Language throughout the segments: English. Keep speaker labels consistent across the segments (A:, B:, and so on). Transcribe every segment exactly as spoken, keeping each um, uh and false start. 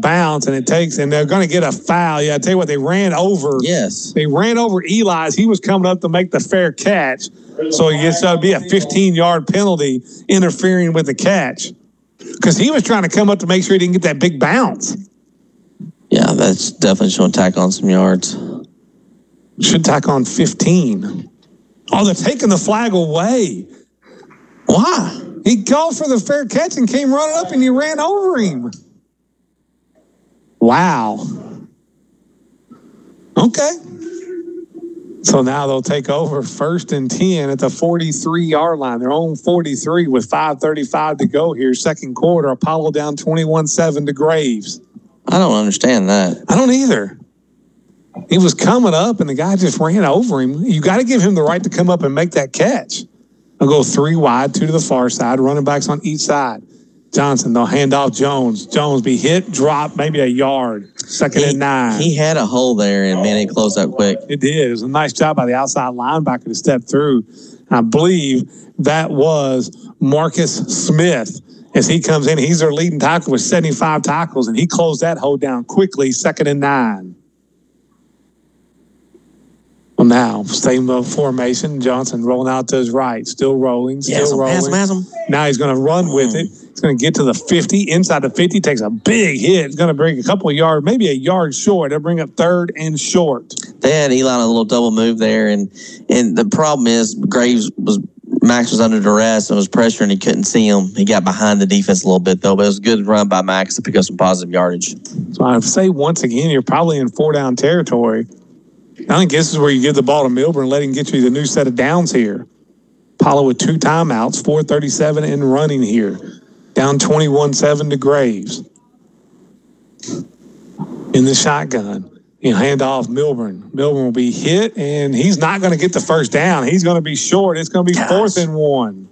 A: bounce, and it takes, and they're going to get a foul. Yeah, I tell you what, they ran over.
B: Yes.
A: They ran over Eli as he was coming up to make the fair catch. So it gets to be a fifteen-yard penalty interfering with the catch. Because he was trying to come up to make sure he didn't get that big bounce.
B: Yeah, that's definitely showing tack on some yards.
A: Should tack on fifteen. Oh, they're taking the flag away.
B: Why?
A: He called for the fair catch and came running up and he ran over him. Wow. Okay. So now they'll take over first and ten at the forty-three-yard line. Their own forty-three with five thirty-five to go here. Second quarter, Apollo down twenty-one seven to Graves.
B: I don't understand that.
A: I don't either. He was coming up, and the guy just ran over him. You got to give him the right to come up and make that catch. They'll go three wide, two to the far side, running backs on each side. Johnson, they'll hand off Jones. Jones be hit, drop, maybe a yard. Second
B: he,
A: and nine.
B: He had a hole there, and man, it closed up quick.
A: It did. It was a nice job by the outside linebacker to step through. I believe that was Marcus Smith. As he comes in, he's their leading tackler with seventy-five tackles, and he closed that hole down quickly, second and nine. Well, now, same formation. Johnson rolling out to his right, still rolling, still
B: yes,
A: rolling.
B: Pass him, pass him.
A: Now he's going to run with it. He's going to get to the fifty. Inside the fifty, takes a big hit. It's going to bring a couple of yards, maybe a yard short. They'll bring up third and short.
B: They had Eli on a little double move there, and and the problem is Graves was Max was under duress and was pressuring. He couldn't see him. He got behind the defense a little bit, though, but it was a good run by Max to pick up some positive yardage.
A: So I say once again, you're probably in four-down territory. I think this is where you give the ball to Milburn and let him get you the new set of downs here. Apollo with two timeouts, four thirty-seven in running here. Down twenty-one seven to Graves. In the shotgun. He'll hand off Milburn. Milburn will be hit, and he's not going to get the first down. He's going to be short. It's going to be Gosh. fourth and one.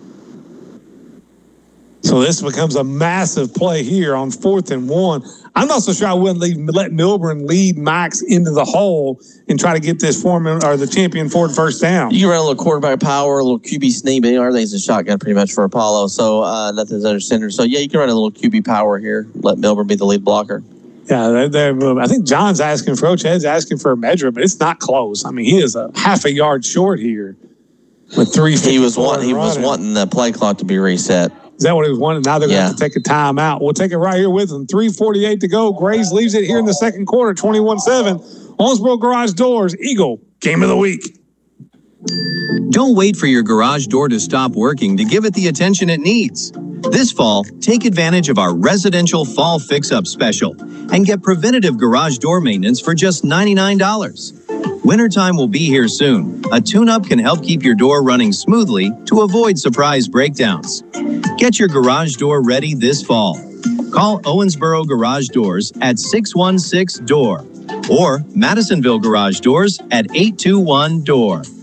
A: So this becomes a massive play here on fourth and one. I'm not so sure I wouldn't leave, let Milburn lead Max into the hole and try to get this foreman or the champion Ford first down.
B: You can run a little quarterback power, a little Q B sneak, but everything's a shotgun pretty much for Apollo. So uh, nothing's under center. So yeah, you can run a little Q B power here. Let Milburn be the lead blocker.
A: Yeah, they're, they're, I think John's asking for Coach Ed's asking for a measure, but it's not close. I mean, he is a half a yard short here with three.
B: He was wanting. He was wanting the play clock to be reset.
A: Is that what he was wanting? Now they're going to
B: yeah.
A: have to take a timeout. We'll take it right here with them. three forty-eight to go. Graves leaves it here in the second quarter, twenty-one seven. Owensboro Garage Doors, Eagle, game of the week.
C: Don't wait for your garage door to stop working to give it the attention it needs. This fall, take advantage of our residential fall fix-up special and get preventative garage door maintenance for just ninety-nine dollars. Wintertime will be here soon. A tune-up can help keep your door running smoothly to avoid surprise breakdowns. Get your garage door ready this fall. Call Owensboro Garage Doors at six one six D O O R or Madisonville Garage Doors at eight two one D O O R.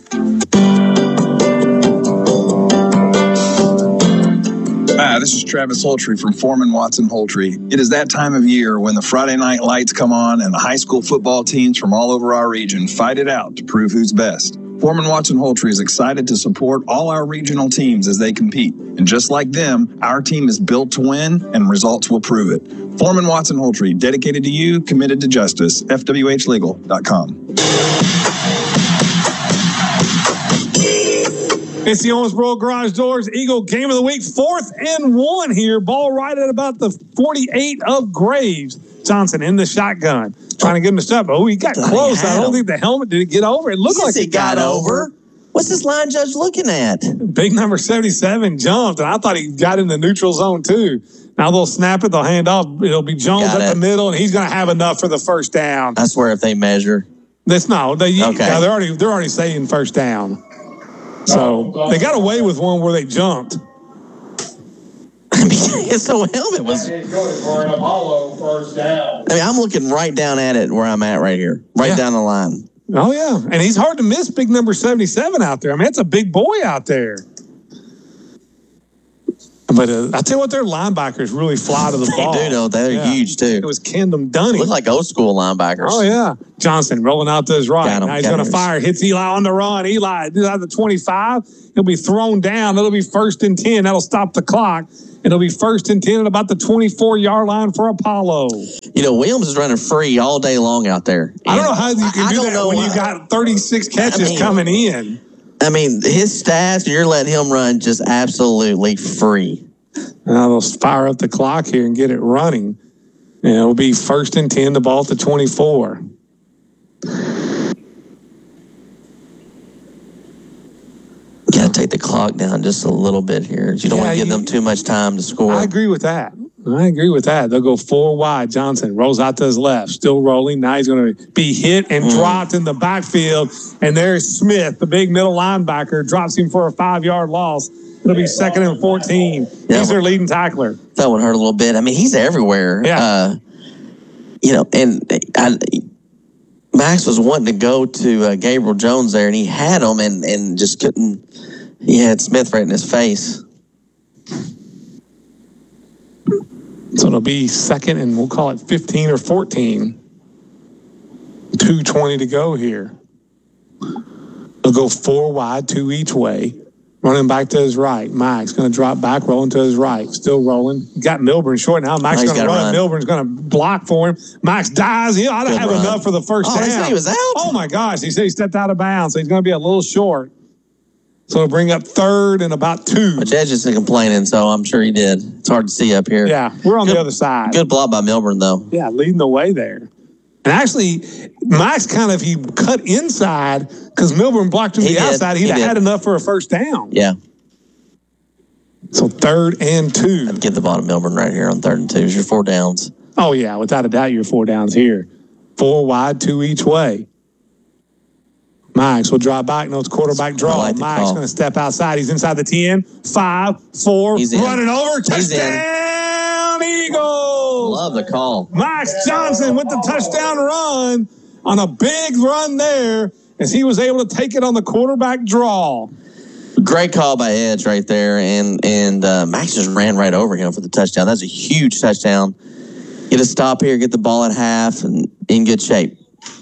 D: Hi, this is Travis Holtry from Foreman Watson Holtry. It is that time of year when the Friday night lights come on and the high school football teams from all over our region fight it out to prove who's best. Foreman Watson Holtry is excited to support all our regional teams as they compete. And just like them, our team is built to win and results will prove it. Foreman Watson Holtry, dedicated to you, committed to justice. F W H legal dot com.
A: It's the Owensboro Garage Doors Eagle game of the week. Fourth and one here. Ball right at about the forty-eight of Graves. Johnson in the shotgun. Trying to get him to stop. Oh, he got close. I don't think the helmet did it get over. It looked
B: yes,
A: like it
B: he got, got over.
A: over.
B: What's this line judge looking at?
A: Big number seventy-seven jumped, and I thought he got in the neutral zone too. Now they'll snap it. They'll hand off. It'll be Jones got at it. The middle, and he's going to have enough for the first down.
B: I swear if they measure.
A: That's no. They,
B: okay.
A: Yeah, they're already they're already saying first down. So they got away with one where they jumped.
B: I mean, so helmet was. I mean, I'm looking right down at it where I'm at right here, right yeah. down the line.
A: Oh yeah, and he's hard to miss. Big number seventy-seven out there. I mean, it's a big boy out there. But uh, I tell you what, their linebackers really fly to the
B: they
A: ball.
B: They do, though. They're yeah. huge, too.
A: It was Kendall Dunning.
B: Look like old school linebackers.
A: Oh, yeah. Johnson rolling out to his right.
B: Got him,
A: now he's going to fire. Hits Eli on the run. Eli, out the twenty-five. He'll be thrown down. It'll be first and ten. That'll stop the clock. It'll be first and ten at about the twenty-four-yard line for Apollo.
B: You know, Williams is running free all day long out there.
A: I don't know how you can
B: I,
A: do
B: I
A: that
B: know
A: when
B: why.
A: you got thirty-six catches
B: I mean,
A: coming in.
B: I mean, his stats, you're letting him run just absolutely free.
A: Now they'll fire up the clock here and get it running. And it'll be first and ten, the ball at the twenty-four.
B: Got to take the clock down just a little bit here. You don't
A: Yeah,
B: want to give
A: you-
B: them too much time to score.
A: I agree with that. I agree with that. They'll go four wide. Johnson rolls out to his left, still rolling. Now he's going to be hit and
B: Mm.
A: dropped in the backfield. And there's Smith, the big middle linebacker, drops him for a five-yard loss. It'll be second and fourteen.
B: Yeah.
A: He's their leading tackler.
B: That one hurt a little bit. I mean, he's everywhere.
A: Yeah.
B: Uh, you know, and I, Max was wanting to go to uh, Gabriel Jones there, and he had him and, and just couldn't. He had Smith right in his face.
A: So it'll be second, and we'll call it fifteen or fourteen. two twenty to go here. They'll go four wide, two each way. Running back to his right. Mike's going to drop back, rolling to his right. Still rolling. Got Milburn short now. Mike's
B: Oh, he's
A: going to
B: gotta
A: run.
B: run.
A: Milburn's going to block for him. Mike's dies. He ought to
B: Good
A: have
B: run.
A: enough for the first
B: Oh,
A: down.
B: they said he was out?
A: Oh, my gosh. He said he stepped out of bounds, so he's going to be a little short. So it'll bring up third and about two.
B: But Jed's just complaining, so I'm sure he did. It's hard to see up here.
A: Yeah, we're on
B: Good-
A: the other side.
B: Good block by Milburn, though.
A: Yeah, leading the way there. And actually, Mike's kind of, he cut inside because Milburn blocked him to
B: He
A: the
B: did.
A: outside. He'd
B: He
A: have
B: did.
A: had enough for a first down.
B: Yeah.
A: So third and two.
B: Get the ball to Milburn right here on third and two. It's your four downs.
A: Oh, yeah, without a doubt, you're four downs here. Four wide, two each way. Mike's will drop back. No, it's quarterback draw.
B: I like the
A: Mike's
B: call.
A: going to step outside. He's inside the ten. Five, four,
B: He's in.
A: running over.
B: He's in.
A: Touchdown, Eagles.
B: Love the call.
A: Max Johnson with the touchdown run on a big run there as he was able to take it on the quarterback draw.
B: Great call by Edge right there, and and uh, Max just ran right over him for the touchdown. That's a huge touchdown. Get a stop here, get the ball at half, and in good shape.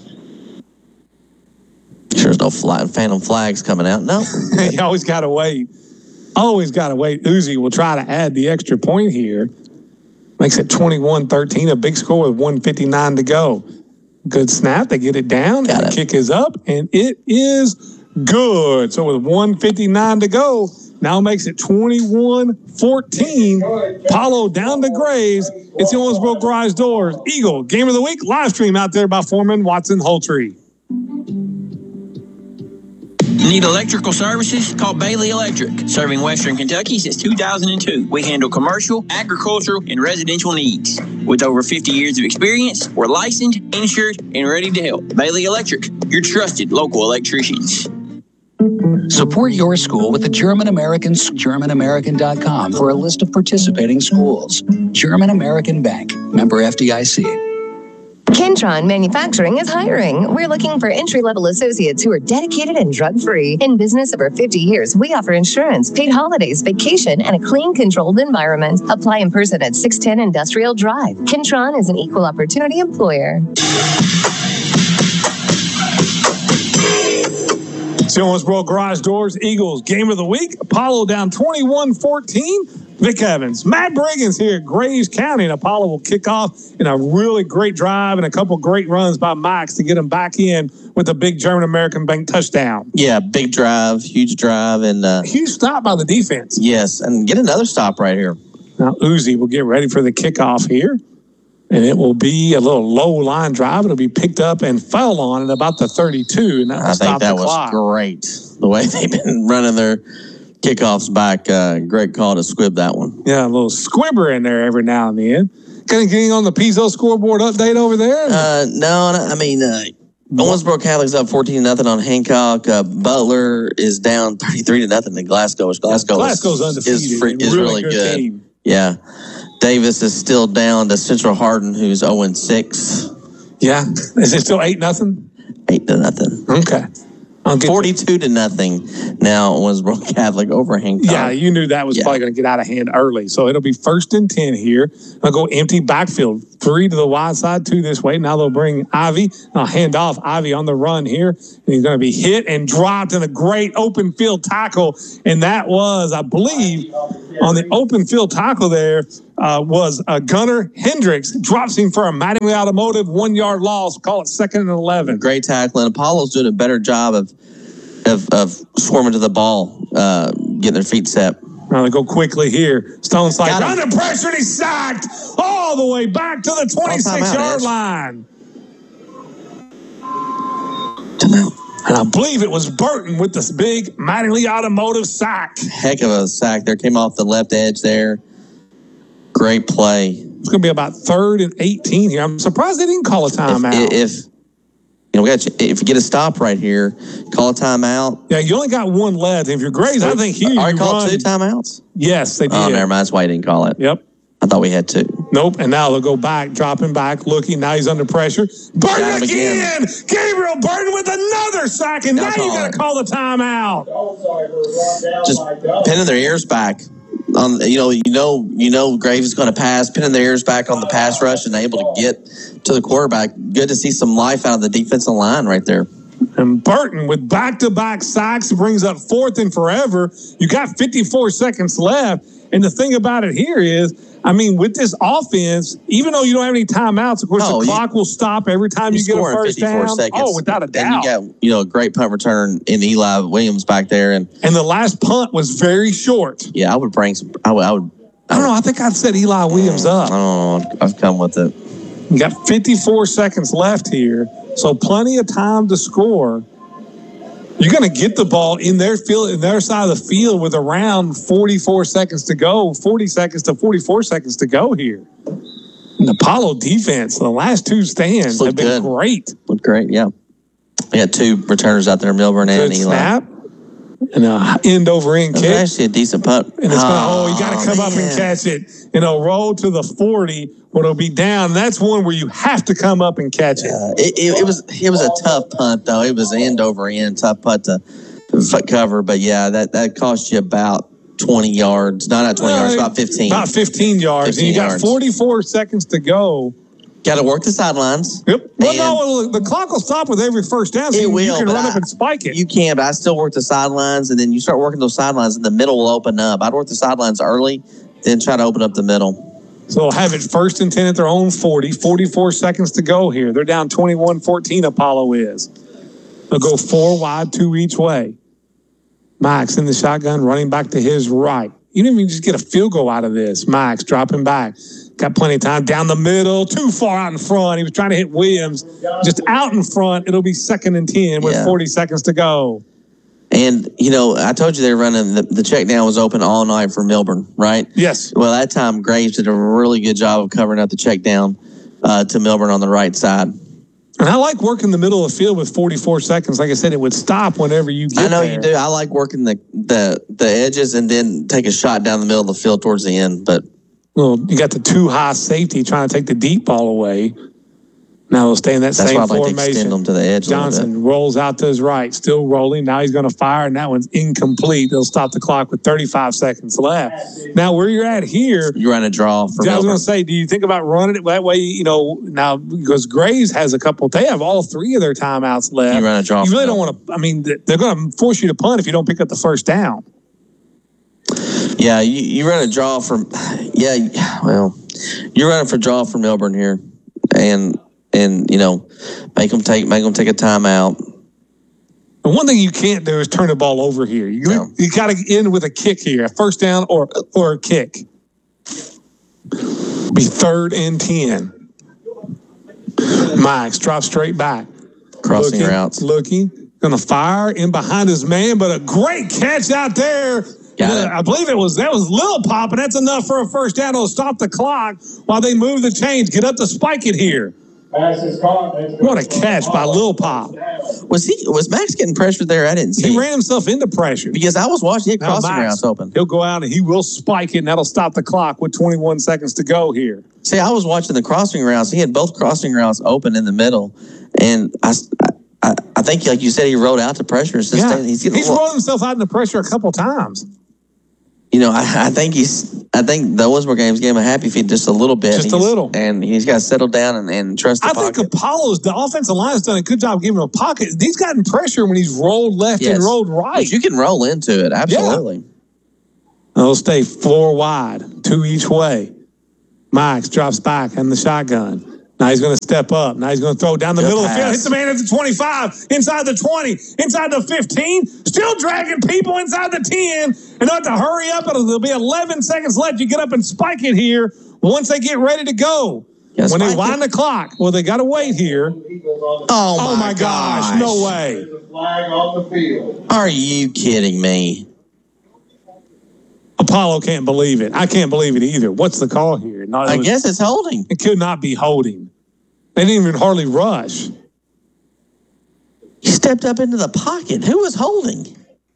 B: Sure, there's no flag, phantom flags coming out. No,
A: You always got to wait. Always got to wait. Uzi will try to add the extra point here. Makes it twenty-one thirteen, a big score with one fifty-nine to go. Good snap. They get it down,
B: Got
A: and the
B: it.
A: kick is up, and it is good. So with one fifty-nine to go, now makes it twenty-one fourteen. Paulo down to Graves. It's the Owensboro Garage Doors Eagle Game of the Week live stream out there by Foreman Watson Holtree.
E: Need electrical services? Call Bailey Electric. Serving Western Kentucky since two thousand two. We handle commercial, agricultural, and residential needs. With over fifty years of experience, we're licensed, insured, and ready to help. Bailey Electric, your trusted local electricians.
F: Support your school with the German Americans, German American dot com, for a list of participating schools. German American Bank, member F D I C.
G: Kentron Manufacturing is hiring. We're looking for entry-level associates who are dedicated and drug-free. In business over fifty years, we offer insurance, paid holidays, vacation, and a clean, controlled environment. Apply in person at six ten Industrial Drive. Kentron is an equal opportunity employer.
A: Owensboro Garage Doors Eagles Game of the Week. Apollo down twenty-one fourteen. Vic Evans, Matt Briggins here at Graves County, and Apollo will kick off in a really great drive and a couple great runs by Max to get him back in with a big German American Bank touchdown.
B: yeah, big drive, huge drive, and uh,
A: Huge stop by the defense.
B: yes, and get another stop right here.
A: Now Uzi will get ready for the kickoff here, and it will be a little low line drive. It'll be picked up and fell on at about the thirty-two, and that will
B: I
A: stop
B: think that
A: the
B: was
A: clock.
B: great. The way they've been running their kickoffs back, uh, great call to squib that one.
A: Yeah, a little squibber in there every now and then. Kind of getting on the Pizzo scoreboard update over there.
B: Uh, no, no, I mean, uh, Owensboro Catholic's up fourteen to nothing on Hancock. Uh, Butler is down thirty-three to nothing to Glasgow. Glasgow
A: Glasgow's
B: is,
A: undefeated.
B: is, free, is
A: really,
B: really good.
A: team.
B: Yeah. Davis is still down to Central Hardin, who's oh and six.
A: Yeah. Is it still eight nothing?
B: eight to nothing.
A: Okay.
B: forty-two to nothing. Now was Roll Catholic overhang time.
A: Yeah, you knew that was
B: Yeah.
A: probably going to get out of hand early. So it'll be first and ten here. I'll go empty backfield. Three to the wide side, two this way. Now they'll bring Ivy. I'll hand off Ivy on the run here. And he's going to be hit and dropped in a great open field tackle. And that was, I believe, on the open field tackle there uh, was uh, Gunnar Hendricks. Drops him for a Mattingly Automotive one-yard loss. Call it second and eleven.
B: Great tackle. And Apollo's doing a better job of of, of swarming to the ball, uh, getting their feet set.
A: Now they go quickly here. Stone Slice
B: Got him.
A: under pressure and he's sacked all the way back to the twenty-six-yard line.
B: Timeout.
A: And I believe it was Burton with this big Mattingly Automotive sack.
B: Heck of a sack there. Came off the left edge there. Great play.
A: It's going to be about third and eighteen here. I'm surprised they didn't call a timeout.
B: If, if you know, we got if you get a stop right here, call a timeout.
A: yeah, you only got one left. If you're Grays, I think here you
B: Already called
A: run.
B: two timeouts.
A: Yes, they did.
B: Oh, never mind. That's why he didn't call it.
A: Yep.
B: I thought we had two.
A: Nope. And now they'll go back, dropping back, looking. Now he's under pressure.
B: Got
A: Burton
B: him
A: again.
B: again.
A: Gabriel Burton with another sack. And now
B: Gotta
A: you
B: call
A: got
B: it.
A: to call the timeout.
B: Just pinning their ears back. On you know, you know, you know, Graves is going to pass, pinning their ears back on the pass rush, and able to get to the quarterback. Good to see some life out of the defensive line right there.
A: And Burton with back-to-back sacks brings up fourth and forever. You got fifty-four seconds left. And the thing about it here is, I mean, with this offense, even though you don't have any timeouts, of course,
B: No,
A: the
B: you-
A: clock will stop every time you,
B: You
A: get a
B: score in
A: first
B: fifty-four
A: down.
B: seconds.
A: Oh, without a
B: And
A: doubt.
B: you got you know a great punt return in Eli Williams back there, and
A: And the last punt was very short.
B: yeah, I would bring some. I would. I would.
A: I don't know. I think I'd set Eli Williams
B: I
A: up.
B: don't know. I've come with it.
A: You got fifty-four seconds left here, so plenty of time to score. You're going to get the ball in their field, in their side of the field, with around forty-four seconds to go, forty seconds to forty-four seconds to go here. And the Apollo defense, the last two stands have
B: Looked
A: been
B: good.
A: great.
B: Looked great. Yeah, we had two returners out there, Milburn and
A: Good
B: Eli.
A: snap and a end over end
B: It was
A: kick.
B: actually a decent punt.
A: And it's gonna, oh, you got to come up and
B: man.
A: catch it. You know, roll to the forty, but it'll be down. That's one where you have to come up and catch it.
B: Uh, it, it, it was it was a tough punt though. It was end over end, tough punt to f- cover. But yeah, that that cost you about twenty yards. No, not twenty yards, about fifteen.
A: About fifteen yards.
B: fifteen
A: and you got
B: yards.
A: forty-four seconds to go.
B: Got to work the sidelines.
A: Yep. Well,
B: And-
A: no, the clock will stop with every first down, so
B: It
A: you,
B: will,
A: you can
B: but
A: run
B: I-
A: up and spike it.
B: You can, but I still work the sidelines, and then you start working those sidelines, and the middle will open up. I'd work the sidelines early, then try to open up the middle.
A: So they'll have it first and ten at their own forty. forty-four seconds to go here. They're down twenty-one fourteen, Apollo is. They'll go four wide, two each way. Max in the shotgun, running back to his right. You didn't even just get a field goal out of this. Max dropping back. Got plenty of time down the middle, too far out in front. He was trying to hit Williams. Just out in front, it'll be second and ten with
B: Yeah.
A: forty seconds to go.
B: And, you know, I told you they were running, the, the check down was open all night for Milburn, right?
A: Yes.
B: Well, that time Graves did a really good job of covering up the check down uh, to Milburn on the right side.
A: And I like working the middle of the field with forty-four seconds. Like I said, it would stop whenever you get
B: I know
A: there.
B: you do. I like working the, the, the edges and then take a shot down the middle of the field towards the end, but
A: Well, you got the two high safety trying to take the deep ball away. Now they'll stay in that
B: that's
A: same
B: why I'd like to
A: formation.
B: extend them to the edge a little bit.
A: Johnson rolls out to his right, still rolling. Now he's going to fire, and that one's incomplete. They'll stop the clock with thirty-five seconds left. Now, where you're at here,
B: You run a draw for
A: I was
B: Milburn.
A: going to say, do you think about running it that way? You know, now because Grays has a couple, they have all three of their timeouts left.
B: You run a draw
A: You
B: for
A: really don't
B: Milburn.
A: want to. I mean, they're going to force you to punt if you don't pick up the first down.
B: Yeah, you, you run a draw from, yeah, well, you're running for draw for Milburn here, and and you know, make them take make them take a timeout.
A: The one thing you can't do is turn the ball over here. You
B: No.
A: you got to end with a kick here, a first down or or a kick. Be third and ten. Max drop straight back,
B: Crossing
A: looking,
B: routes.
A: looking, gonna fire in behind his man, but a great catch out there.
B: Got
A: Uh,
B: it.
A: I believe it was that was Lil Pop, and that's enough for a first down. It'll stop the clock while they move the chains. Get up to spike it here. What a catch by Lil Pop.
B: Was he was Max getting pressured there? I didn't see.
A: He ran himself into pressure.
B: because I was watching it
A: Now,
B: crossing
A: Max,
B: routes open.
A: He'll go out and he will spike it, and that'll stop the clock with twenty-one seconds to go here.
B: See, I was watching the crossing routes. He had both crossing routes open in the middle, and I, I, I I think, like you said, he rolled out to pressure. And
A: Yeah.
B: he's
A: He's,
B: getting a
A: rolled himself out in the pressure a couple times.
B: You know, I, I think he's. I think the Owensboro games gave him a happy feet just a little bit.
A: Just
B: he's,
A: a little.
B: And he's got to settle down and, and trust the
A: I
B: pocket.
A: think Apollo's, the offensive line has done a good job giving him a pocket. He's gotten pressure when he's rolled left
B: Yes.
A: and rolled right.
B: But you can roll into it, absolutely.
A: Yeah. They'll stay floor wide, two each way. Max drops back in the shotgun. Now he's going to step up. Now he's going to throw down the
B: Good
A: middle of the field.
B: pass.
A: Hits the man at the twenty-five, inside the twenty, inside the fifteen. Still dragging people inside the ten. And they'll have to hurry up. It'll, there'll be eleven seconds left. You get up and spike it here once they get ready to go.
B: Yes,
A: when they
B: Mike.
A: wind the clock, well, they got to wait here.
B: Oh,
A: Oh,
B: my,
A: my gosh.
B: gosh.
A: No way.
H: Flag on the field.
B: Are you kidding me?
A: Apollo can't believe it. I can't believe it either. What's the call here? No, it
B: I
A: was-
B: guess it's holding.
A: It could not be holding. They didn't even hardly rush.
B: He stepped up into the pocket. Who was holding?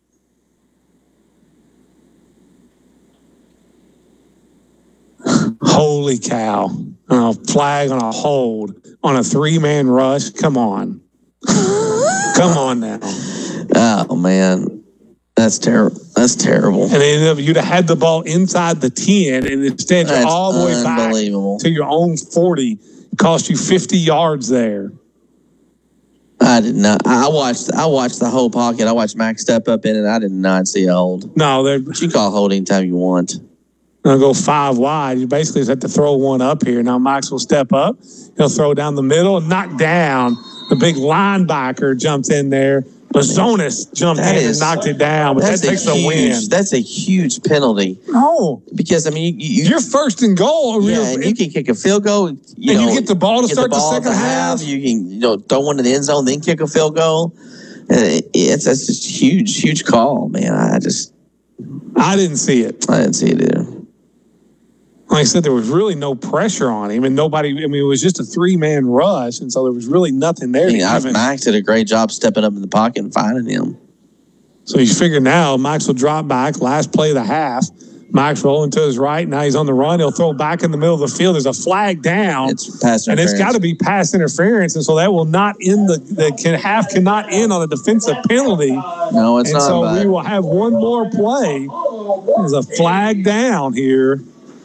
A: Holy cow. On a flag, on a hold, on a three-man rush. Come on. Come on now.
B: Oh, man. That's terrible. That's terrible.
A: And they ended up, you'd have had the ball inside the ten, and instead you're
B: That's
A: all the way back
B: unbelievable.
A: to your own forty. It cost you fifty yards there.
B: I did not. I watched. I watched the whole pocket. I watched Max step up in it. I did not see a hold.
A: No, they're
B: But you call holding anytime you want.
A: going to go five wide. You basically just have to throw one up here. Now Max will step up. He'll throw down the middle and knock down. The big linebacker jumps in there. Bazonis jumped
B: That
A: in
B: is-
A: and knocked it down, but that
B: That's a
A: takes the
B: huge.
A: win.
B: That's a huge penalty
A: No,
B: because I mean you. you
A: you're first and goal.
B: yeah,
A: You're-
B: and you can kick a field goal. You
A: and
B: know,
A: you get the ball to
B: get
A: start the,
B: ball at
A: second half.
B: You can you know throw one to the end zone, then kick a field goal. And it, it's that's just huge, huge call, man. I just
A: I didn't see it.
B: I didn't see it either.
A: Like I said, there was really no pressure on him, and nobody. I mean, it was just a three-man rush, and so there was really nothing there.
B: I mean,
A: to
B: I,
A: even-
B: Max did a great job stepping up in the pocket and finding him.
A: So you figure now Max will drop back, last play of the half. Max rolling to his right. Now he's on the run. He'll throw back in the middle of the field. There's a flag down.
B: It's pass
A: and it's
B: interference.
A: got to be pass interference. And so that will not end the, the can, half cannot end on a defensive penalty.
B: No, it's
A: and
B: not.
A: so
B: bud.
A: we will have one more play. There's a flag down here.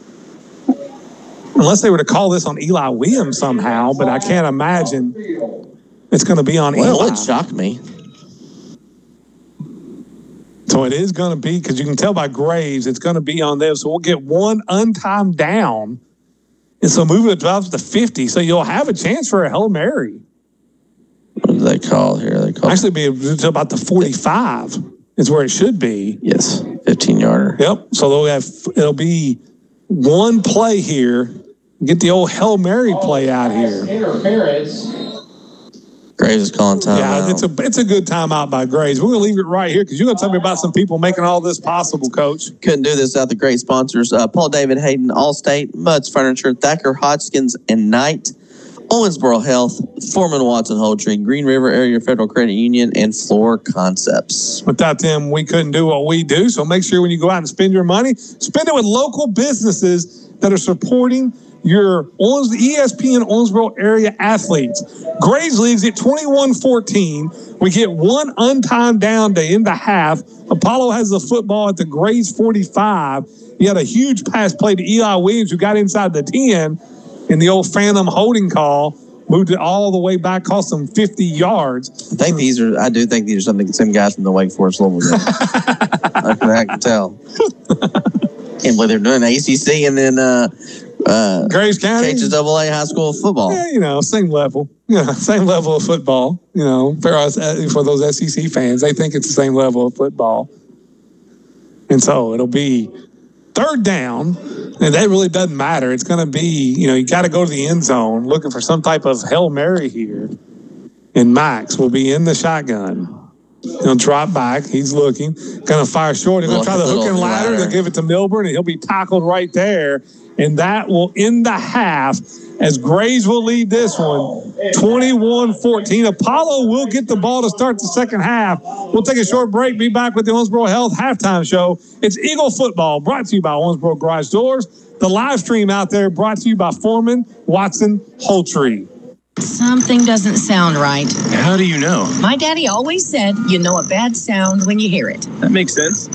A: Unless they were to call this on Eli Williams somehow, but I can't imagine it's going to be on
B: Well, it
A: Eli.
B: wouldn't shock me.
A: So it is going to be, because you can tell by Graves, it's going to be on them. So we'll get one untimed down. And so move it up to fifty. So you'll have a chance for a Hail Mary.
B: What do they call here? They call
A: Actually, be to about the forty-five is where it should be.
B: yes, fifteen yarder.
A: Yep. So they'll have, it'll be one play here. Get the old Hail Mary play out here.
H: Interference.
B: Graves is calling time.
A: Yeah,
B: out.
A: it's a it's a good timeout by Graves. We're going to leave it right here because you're going to tell me about some people making all this possible, Coach.
B: Couldn't do this without the great sponsors: uh, Paul David Hayden, Allstate, Muds Furniture, Thacker Hodgkins and Knight, Owensboro Health, Foreman Watson Holdtree, Green River Area Federal Credit Union, and Floor Concepts.
A: Without them, we couldn't do what we do. So make sure when you go out and spend your money, spend it with local businesses that are supporting your Owens, E S P N Owensboro area athletes. Graves leads at twenty-one fourteen. We get one untimed down to end the half. Apollo has the football at the Graves forty-five. He had a huge pass play to Eli Williams, who got inside the ten, and the old phantom holding call moved it all the way back, cost them fifty yards.
B: I think these are. I do think these are some of the same guys from the Wake Forest Louisville game. I, can, I can tell. Can't believe they're doing A C C and then uh, uh,
A: Graves County.
B: K H S A A high school football.
A: Yeah, you know, same level. Yeah, same level of football. You know, for us, for those S E C fans, they think it's the same level of football. And so it'll be third down, and that really doesn't matter. It's going to be, you know, you got to go to the end zone looking for some type of Hail Mary here. And Max will be in the shotgun. He'll drop back. He's looking. Going to fire short. He's going to try the hook and ladder. They'll give it to Milburn, and he'll be tackled right there. And that will end the half as Graves will lead this one, twenty-one fourteen. Apollo will get the ball to start the second half. We'll take a short break. Be back with the Owensboro Health halftime show. It's Eagle Football, brought to you by Owensboro Garage Doors. The live stream out there brought to you by Foreman Watson Holdtree.
I: Something doesn't sound right.
J: How do you know?
I: My daddy always said you know a bad sound when you hear it.
J: That makes sense.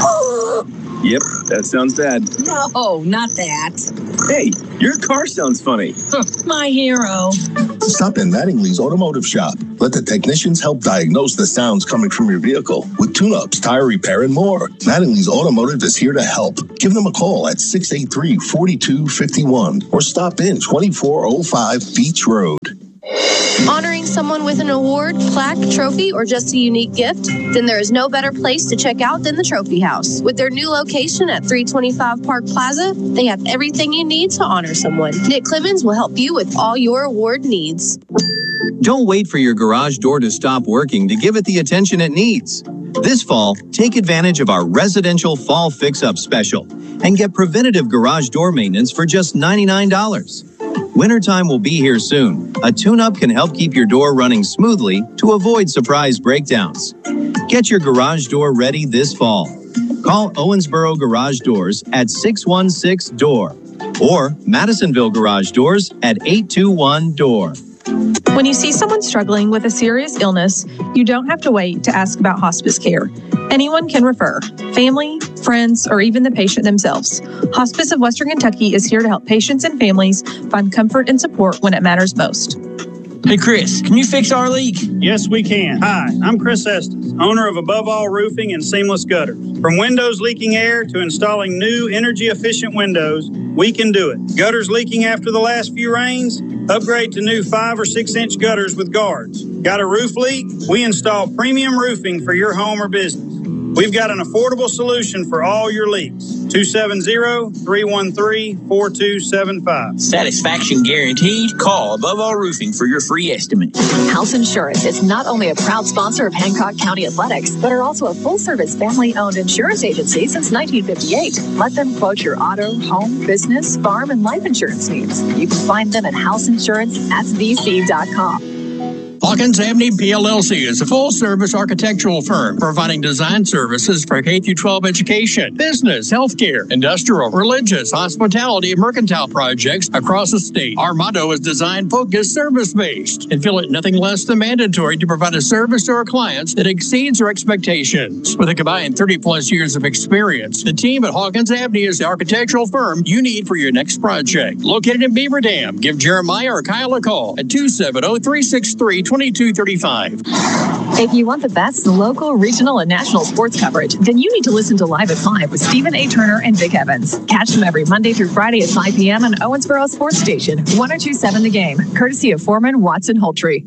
J: Yep, that sounds bad.
I: No, not that.
J: Hey, your car sounds funny.
I: My hero.
K: Stop in Mattingly's Automotive Shop. Let the technicians help diagnose the sounds coming from your vehicle with tune-ups, tire repair, and more. Mattingly's Automotive is here to help. Give them a call at six eight three, four two five one or stop in twenty-four oh five Beach Road.
L: Honoring someone with an award, plaque, trophy, or just a unique gift? Then there is no better place to check out than the Trophy House. With their new location at three twenty-five Park Plaza, they have everything you need to honor someone. Nick Clemens will help you with all your award needs.
C: Don't wait for your garage door to stop working to give it the attention it needs. This fall, take advantage of our residential fall fix-up special and get preventative garage door maintenance for just ninety-nine dollars. Wintertime will be here soon. A tune-up can help keep your door running smoothly to avoid surprise breakdowns. Get your garage door ready this fall. Call Owensboro Garage Doors at six one six D O O R or Madisonville Garage Doors at eight two one D O O R.
M: When you see someone struggling with a serious illness, you don't have to wait to ask about hospice care. Anyone can refer, family, friends, or even the patient themselves. Hospice of Western Kentucky is here to help patients and families find comfort and support when it matters most.
E: Hey, Chris, can you fix our leak?
N: Yes, we can. Hi, I'm Chris Estes, owner of Above All Roofing and Seamless Gutters. From windows leaking air to installing new energy-efficient windows, we can do it. Gutters leaking after the last few rains? Upgrade to new five or six inch gutters with guards. Got a roof leak? We install premium roofing for your home or business. We've got an affordable solution for all your leaks. two seven zero, three one three, four two seven five.
E: Satisfaction guaranteed. Call Above All Roofing for your free estimate.
O: House Insurance is not only a proud sponsor of Hancock County Athletics, but are also a full-service family-owned insurance agency since nineteen fifty-eight. Let them quote your auto, home, business, farm, and life insurance needs. You can find them at house insurance s v c dot com.
E: Hawkins Avenue P L L C is a full-service architectural firm providing design services for K through twelve education, business, healthcare, industrial, religious, hospitality, and mercantile projects across the state. Our motto is design-focused, service-based, and feel it nothing less than mandatory to provide a service to our clients that exceeds their expectations. With a combined thirty-plus years of experience, the team at Hawkins Avenue is the architectural firm you need for your next project. Located in Beaver Dam, give Jeremiah or Kyle a call at two seven zero, three six three, two two three five.
O: If you want the best local, regional, and national sports coverage, then you need to listen to Live at five with Stephen A. Turner and Vic Evans. Catch them every Monday through Friday at five p.m. on Owensboro Sports Station, one oh two point seven The Game, courtesy of Foreman, Watson, Holtree.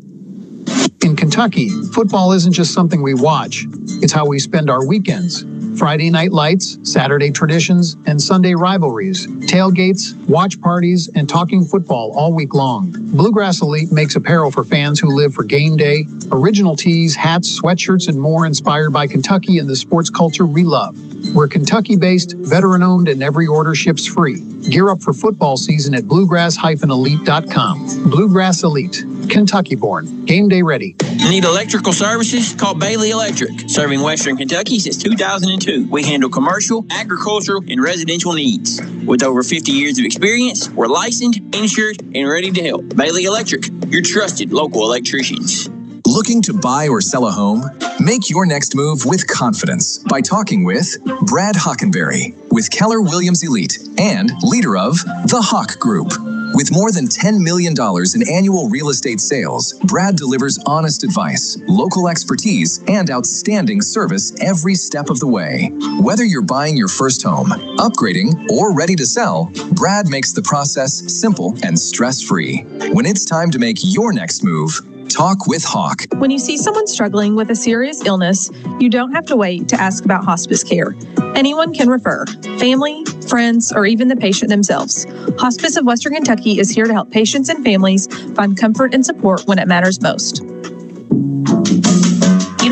P: In Kentucky, football isn't just something we watch. It's how we spend our weekends. Friday night lights, Saturday traditions, and Sunday rivalries, tailgates, watch parties, and talking football all week long. Bluegrass Elite makes apparel for fans who live for game day, original tees, hats, sweatshirts, and more inspired by Kentucky and the sports culture we love. We're Kentucky-based, veteran-owned, and every order ships free. Gear up for football season at bluegrass dash elite dot com. Bluegrass Elite, Kentucky-born, game day ready.
E: Need electrical services? Call Bailey Electric. Serving Western Kentucky since two thousand two. We handle commercial, agricultural, and residential needs. With over fifty years of experience, we're licensed, insured, and ready to help. Bailey Electric, your trusted local electricians.
Q: Looking to buy or sell a home? Make your next move with confidence by talking with Brad Hockenberry with Keller Williams Elite and leader of the Hawk Group. With more than ten million dollars in annual real estate sales, Brad delivers honest advice, local expertise, and outstanding service every step of the way. Whether you're buying your first home, upgrading, or ready to sell, Brad makes the process simple and stress-free. When it's time to make your next move, talk with Hawk.
M: When you see someone struggling with a serious illness, you don't have to wait to ask about hospice care. Anyone can refer, family, friends, or even the patient themselves. Hospice of Western Kentucky is here to help patients and families find comfort and support when it matters most.
I: You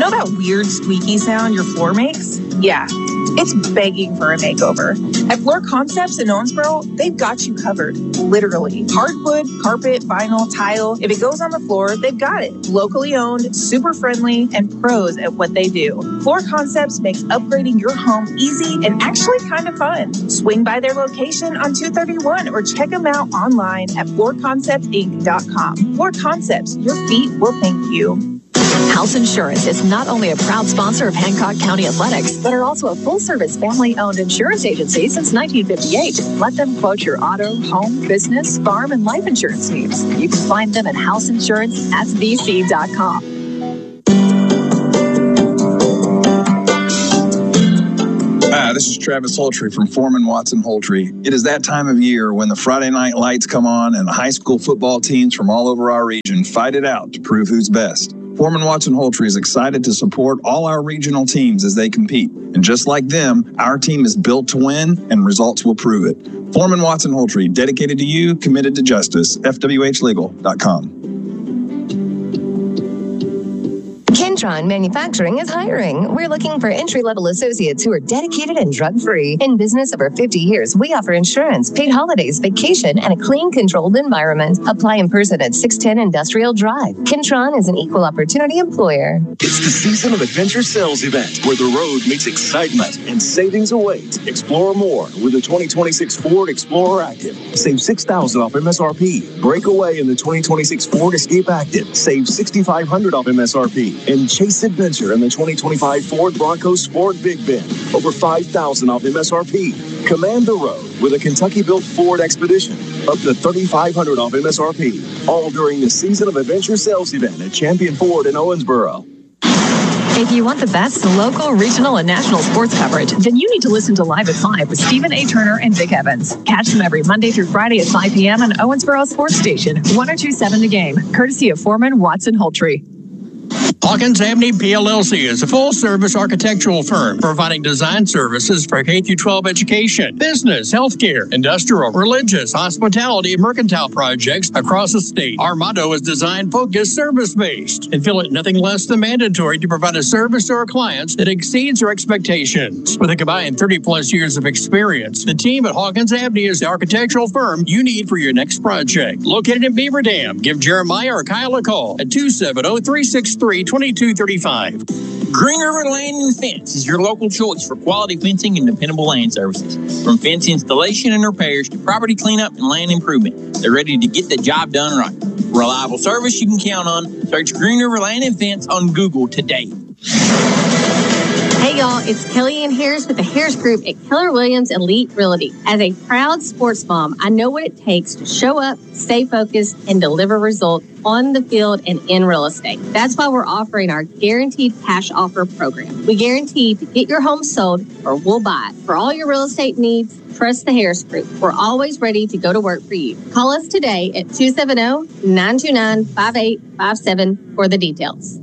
R: You know that weird squeaky sound your floor makes? Yeah, it's begging for a makeover. At Floor Concepts in Owensboro, they've got you covered, literally. Hardwood, carpet, vinyl, tile. If it goes on the floor, they've got it. Locally owned, super friendly, and pros at what they do. Floor Concepts makes upgrading your home easy and actually kind of fun. Swing by their location on two thirty-one or check them out online at floor concepts inc dot com. Floor Concepts, your feet will thank you.
O: House Insurance is not only a proud sponsor of Hancock County Athletics, but are also a full-service family-owned insurance agency since nineteen fifty-eight. Let them quote your auto, home, business, farm, and life insurance needs. You can find them at house insurance s b c dot com.
D: Hi, this is Travis Holtry from Foreman Watson Holtry. It is that time of year when the Friday night lights come on and the high school football teams from all over our region fight it out to prove who's best. Foreman Watson Holtry is excited to support all our regional teams as they compete. And just like them, our team is built to win, and results will prove it. Foreman Watson Holtry, dedicated to you, committed to justice. f w h legal dot com.
G: Kentron Manufacturing is hiring. We're looking for entry-level associates who are dedicated and drug-free. In business over fifty years, we offer insurance, paid holidays, vacation, and a clean, controlled environment. Apply in person at six ten Industrial Drive. Kentron is an equal opportunity employer.
S: It's the season of adventure sales event where the road meets excitement and savings await. Explore more with the twenty twenty-six Ford Explorer Active. Save six thousand dollars off M S R P. Break away in the twenty twenty-six Ford Escape Active. Save six thousand five hundred dollars off M S R P. And chase adventure in the twenty twenty-five Ford Bronco Sport Big Bend. Over five thousand dollars off M S R P. Command the road with a Kentucky-built Ford Expedition. Up to three thousand five hundred dollars off M S R P. All during the season of adventure sales event at Champion Ford in Owensboro.
I: If you want the best local, regional, and national sports coverage, then you need to listen to Live at five with Stephen A. Turner and Vic Evans. Catch them every Monday through Friday at five p.m. on Owensboro Sports Station, one oh two point seven The Game, courtesy of Foreman Watson Holtry.
E: Hawkins Avenue P L L C is a full-service architectural firm providing design services for K through twelve education, business, healthcare, industrial, religious, hospitality, and mercantile projects across the state. Our motto is design-focused, service-based, and feel it nothing less than mandatory to provide a service to our clients that exceeds our expectations. With a combined thirty-plus years of experience, the team at Hawkins Avenue is the architectural firm you need for your next project. Located in Beaver Dam, give Jeremiah or Kyle a call at two seven zero, three six three, two two three five. Green River Land and Fence is your local choice for quality fencing and dependable land services. From fence installation and repairs to property cleanup and land improvement, they're ready to get the job done right. Reliable service you can count on. Search Green River Land and Fence on Google today.
T: Hey y'all, it's Kellyanne Harris with the Harris Group at Keller Williams Elite Realty. As a proud sports mom, I know what it takes to show up, stay focused, and deliver results on the field and in real estate. That's why we're offering our Guaranteed Cash Offer program. We guarantee to get your home sold or we'll buy it. For all your real estate needs, trust the Harris Group. We're always ready to go to work for you. Call us today at two seven zero, nine two nine, five eight five seven for the details.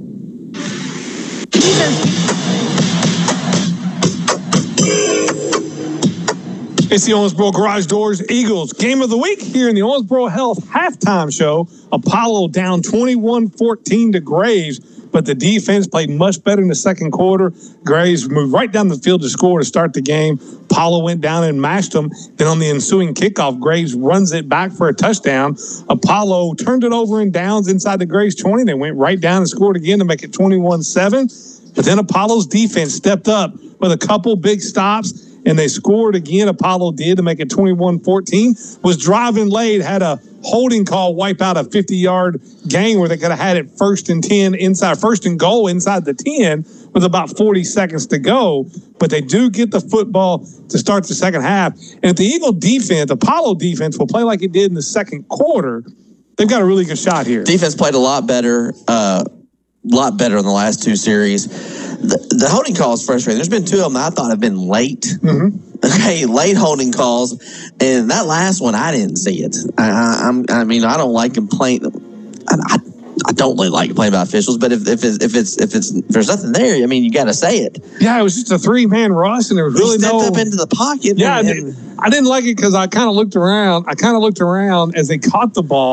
A: It's the Owensboro Garage Doors Eagles game of the week here in the Owensboro Health halftime show. Apollo down twenty-one fourteen to Graves, but the defense played much better in the second quarter. Graves moved right down the field to score to start the game. Apollo went down and mashed them. Then on the ensuing kickoff, Graves runs it back for a touchdown. Apollo turned it over in downs inside the Graves twenty. They went right down and scored again to make it twenty-one seven. But then Apollo's defense stepped up with a couple big stops, and they scored again. Apollo did to make it twenty-one fourteen. Was driving late, had a holding call wipe out a fifty-yard gain where they could have had it first and ten inside, first and goal inside the ten with about forty seconds to go. But they do get the football to start the second half. And if the Eagle defense, Apollo defense, will play like it did in the second quarter, they've got a really good shot here.
B: Defense played a lot better, uh, lot better in the last two series. The, the holding call is frustrating. There's been two of them that I thought have been late.
A: Mm-hmm.
B: Okay, late holding calls, and that last one I didn't see it. I, I, I'm, I mean, I don't like complaining. I, I, I don't really like complaining about officials, but if if it's, if it's if it's if there's nothing there, I mean, you got to say it.
A: Yeah, it was just a three man rush, and there was
B: He
A: really
B: stepped
A: no
B: up into the pocket.
A: Yeah,
B: and,
A: I, did, I didn't like it because I kind of looked around. I kind of looked around as they caught the ball.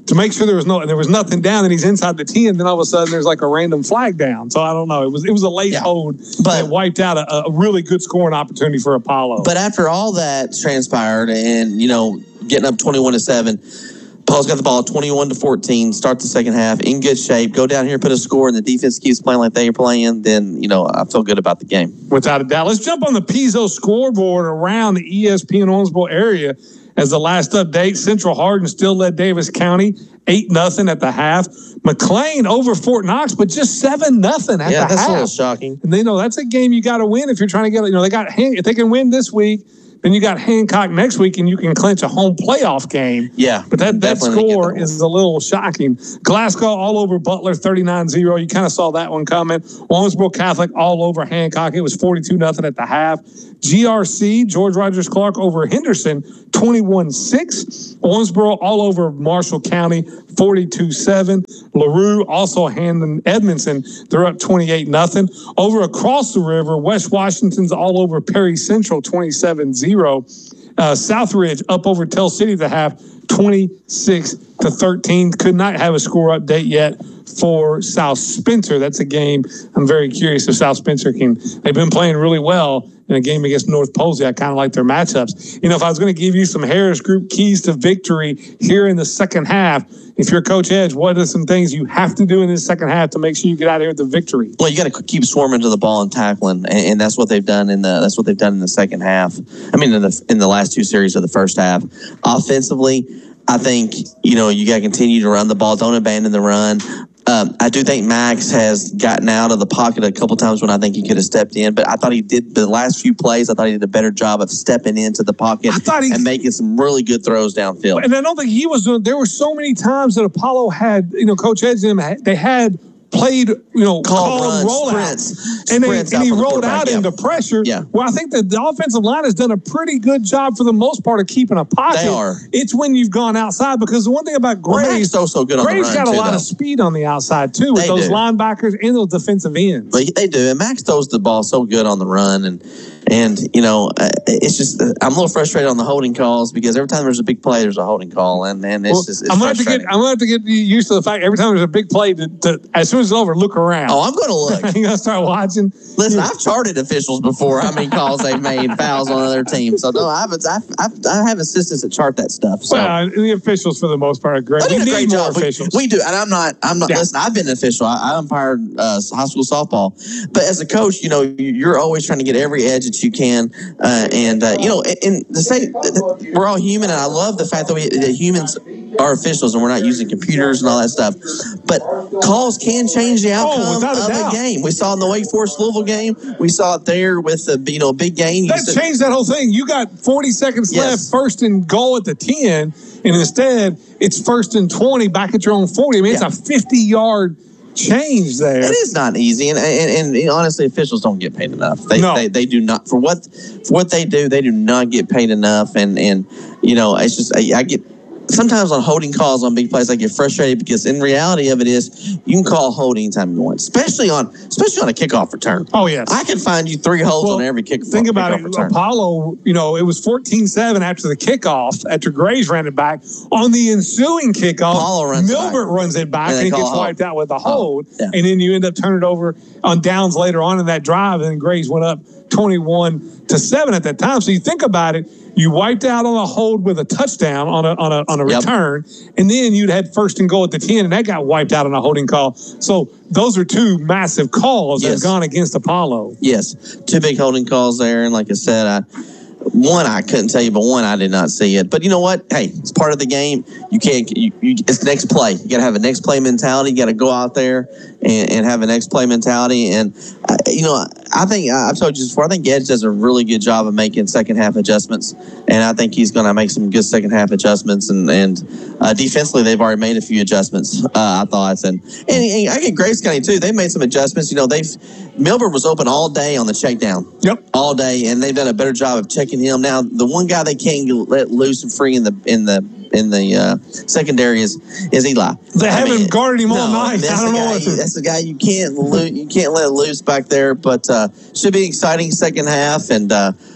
A: to make sure there was no there was nothing down and he's inside the ten. Then all of a sudden there's like a random flag down. So I don't know. It was it was a late yeah. hold
B: but,
A: that wiped out a, a really good scoring opportunity for Apollo.
B: But after all that transpired, and you know, getting up twenty-one to seven. Paul's got the ball twenty-one to fourteen, start the second half in good shape, go down here, put a score, and the defense keeps playing like they're playing, then, you know, I feel good about the game.
A: Without a doubt. Let's jump on the Pizzo scoreboard around the E S P N Owensboro area. As the last update, Central Hardin still led Davis County eight nothing at the half. McLean over Fort Knox, but just seven nothing at
B: yeah,
A: the half.
B: Yeah, that's a little shocking.
A: And they know that's a game you got to win if you're trying to get, you know, they got, if they can win this week, then you got Hancock next week, and you can clinch a home playoff game.
B: Yeah.
A: But that, that score is a little shocking. Glasgow all over Butler, thirty-nine zero. You kind of saw that one coming. Owensboro Catholic all over Hancock. It was forty-two nothing at the half. G R C, George Rogers Clark over Henderson, twenty-one six. Owensboro all over Marshall County, forty-two seven. LaRue also handling Edmondson. They're up twenty-eight nothing. Over across the river, West Washington's all over Perry Central, twenty-seven zero. Uh, Southridge up over Tell City at the half, twenty-six to thirteen. Could not have a score update yet for South Spencer. That's a game I'm very curious if South Spencer can. They've been playing really well in a game against North Posey. I kind of like their matchups. You know, if I was going to give you some Harris Group keys to victory here in the second half, if you're Coach Edge, what are some things you have to do in this second half to make sure you get out of here with the victory?
B: Well, you got to keep swarming to the ball and tackling, and, and that's what they've done in the that's what they've done in the second half. I mean, in the in the last two series of the first half. Offensively, I think you know you got to continue to run the ball. Don't abandon the run. Um, I do think Max has gotten out of the pocket a couple times when I think he could have stepped in, but I thought he did the last few plays. I thought he did a better job of stepping into the pocket
A: I thought he,
B: and making some really good throws downfield.
A: And I don't think he was doing. There were so many times that Apollo had, you know, Coach Edge and him, they had played, you know,
B: called,
A: called rollouts, and, they, and he rolled out yeah. into pressure.
B: Yeah.
A: Well, I think that the offensive line has done a pretty good job for the most part of keeping a pocket.
B: They are.
A: It's when you've gone outside, because the one thing about Graves,
B: well, so so good on
A: Graves
B: the run
A: got a
B: too,
A: lot
B: though.
A: of speed on the outside too with
B: they
A: those
B: do.
A: linebackers and those defensive ends.
B: But they do, and Max throws the ball so good on the run, and and you know uh, it's just uh, I'm a little frustrated on the holding calls because every time there's a big play, there's a holding call, and and it's
A: well,
B: just it's
A: I'm gonna have to get I'm gonna have to get used to the fact every time there's a big play, to, to as soon as it's over, look around.
B: Oh, I'm going to look.
A: You're gonna start watching.
B: Listen, I've charted officials before. How many calls they've made, fouls on other teams. So no, I've I've, I've I have assistants that chart that stuff. So.
A: Well, the officials for the most part are great.
B: They
A: we
B: do a great
A: need
B: job.
A: more officials.
B: We, we do, and I'm not. I'm not.
A: Yeah.
B: Listen, I've been an official. I, I umpired uh, high school softball, but as a coach, you know, you're always trying to get every edge that you can, uh, and uh, you know, and to say we're all human, and I love the fact that we that humans are officials and we're not using computers and all that stuff. But calls can change the outcome
A: oh,
B: of a, a game. We saw in the Wake Forest Louisville game. We saw it there with a you know big gain.
A: That
B: said,
A: changed that whole thing. You got forty seconds
B: yes.
A: left, first and goal at the ten, and instead it's first and twenty back at your own forty. I mean, yeah. it's a fifty-yard change there.
B: It is not easy, and and, and honestly, officials don't get paid enough. They,
A: no.
B: they they do not for what for what they do. They do not get paid enough, and and you know it's just I, I get. Sometimes on holding calls on big plays, I get frustrated because in reality of it is you can call holding anytime you want, especially on especially on a kickoff return.
A: Oh, yes.
B: I can find you three holds
A: well,
B: on every kick.
A: Think about
B: kickoff
A: it.
B: Return.
A: Apollo, you know, it was fourteen seven after the kickoff, after Graves ran it back. On the ensuing kickoff,
B: Apollo runs
A: Milbert
B: it
A: runs it back,
B: and,
A: and he gets
B: hold.
A: wiped out with a hold.
B: Oh, yeah.
A: And then you end up turning it over on downs later on in that drive, and Graves went up twenty-one to seven at that time. So you think about it. You wiped out on a hold with a touchdown on a on a on a
B: yep.
A: return, and then you'd had first and goal at the ten, and that got wiped out on a holding call. So those are two massive calls
B: yes.
A: that have gone against Apollo.
B: Yes, two big holding calls there, and like I said, I one I couldn't tell you, but one I did not see it. But you know what? Hey, it's part of the game. You can't. You, you, it's next play. You got to have a next play mentality. You got to go out there and, and have a next play mentality. And uh, you know, I think I've told you before. I think Edge does a really good job of making second half adjustments, and I think he's going to make some good second half adjustments. And and uh, defensively, they've already made a few adjustments. Uh, I thought, and and, and I get Grace County too. They made some adjustments. You know, they've Milbert was open all day on the check down.
A: Yep,
B: all day, and they've done a better job of checking him. Now, the one guy they can't let loose and free in the in the in the uh, secondary is is Eli.
A: They I haven't
B: mean,
A: guarded him
B: no,
A: all night.
B: That's
A: I don't
B: the
A: know.
B: Guy,
A: what to...
B: That's the guy you can't lo- you can't let loose back there. But uh, should be an exciting second half, and uh,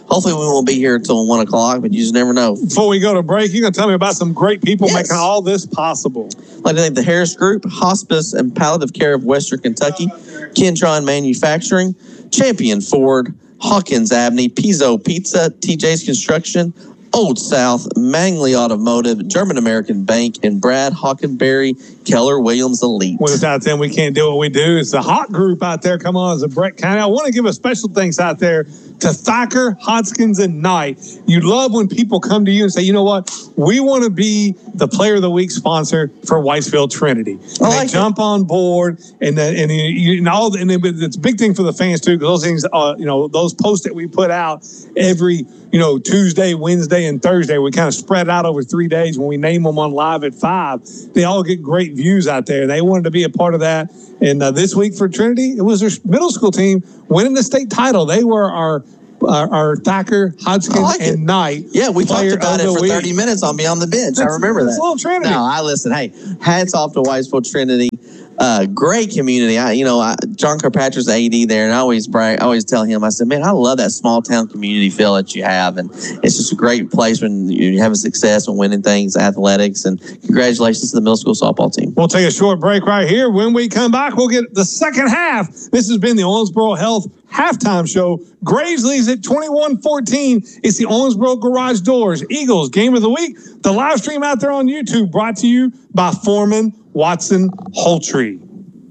B: Hopefully we won't be here until one o'clock, but you just never know.
A: Before we go to break, you're going to tell me about some great people
B: Yes.
A: making all this possible.
B: I'd like to thank the Harris Group, Hospice and Palliative Care of Western Kentucky, Kentron Manufacturing, Champion Ford, Hawkins Abney, Pizzo Pizza, T J's Construction, Old South, Mangley Automotive, German American Bank, and Brad Hockenberry, Keller Williams Elite.
A: Without them, we can't do what we do. It's the Hawk Group out there. Come on, it's a Brett County. I want to give a special thanks out there to Thacker, Hodgkins, and Knight. You love when people come to you and say, you know what, we want to be the Player of the Week sponsor for Whitesville Trinity. And
B: I like
A: they jump on board, and then and you, you and all, and it, it's a big thing for the fans too, because those things, uh, you know, those posts that we put out every, you know, Tuesday, Wednesday, and Thursday, we kind of spread out over three days when we name them on Live at five. They all get great views out there. They wanted to be a part of that. And uh, this week for Trinity, it was their middle school team winning the state title. They were our our, our Thacker, Hodgkins,
B: like
A: and Knight.
B: Yeah, we talked
A: player
B: about
A: of
B: it
A: the
B: for
A: week.
B: thirty minutes on Beyond the Bench. I
A: That's-
B: remember
A: that's
B: that.
A: a little Trinity.
B: No, I listen. Hey, hats off to Whitesville Trinity. Uh, great community. I, you know, I, John Kirkpatrick's A D there, and I always brag, I always tell him, I said, man, I love that small town community feel that you have, and it's just a great place when you're having success and winning things, athletics, and congratulations to the middle school softball team.
A: We'll take a short break right here. When we come back, we'll get the second half. This has been the Owensboro Health halftime show. Graves leads at twenty-one fourteen. It's the Owensboro Garage Doors Eagles Game of the Week. The live stream out there on YouTube brought to you by Foreman Watson Holtree.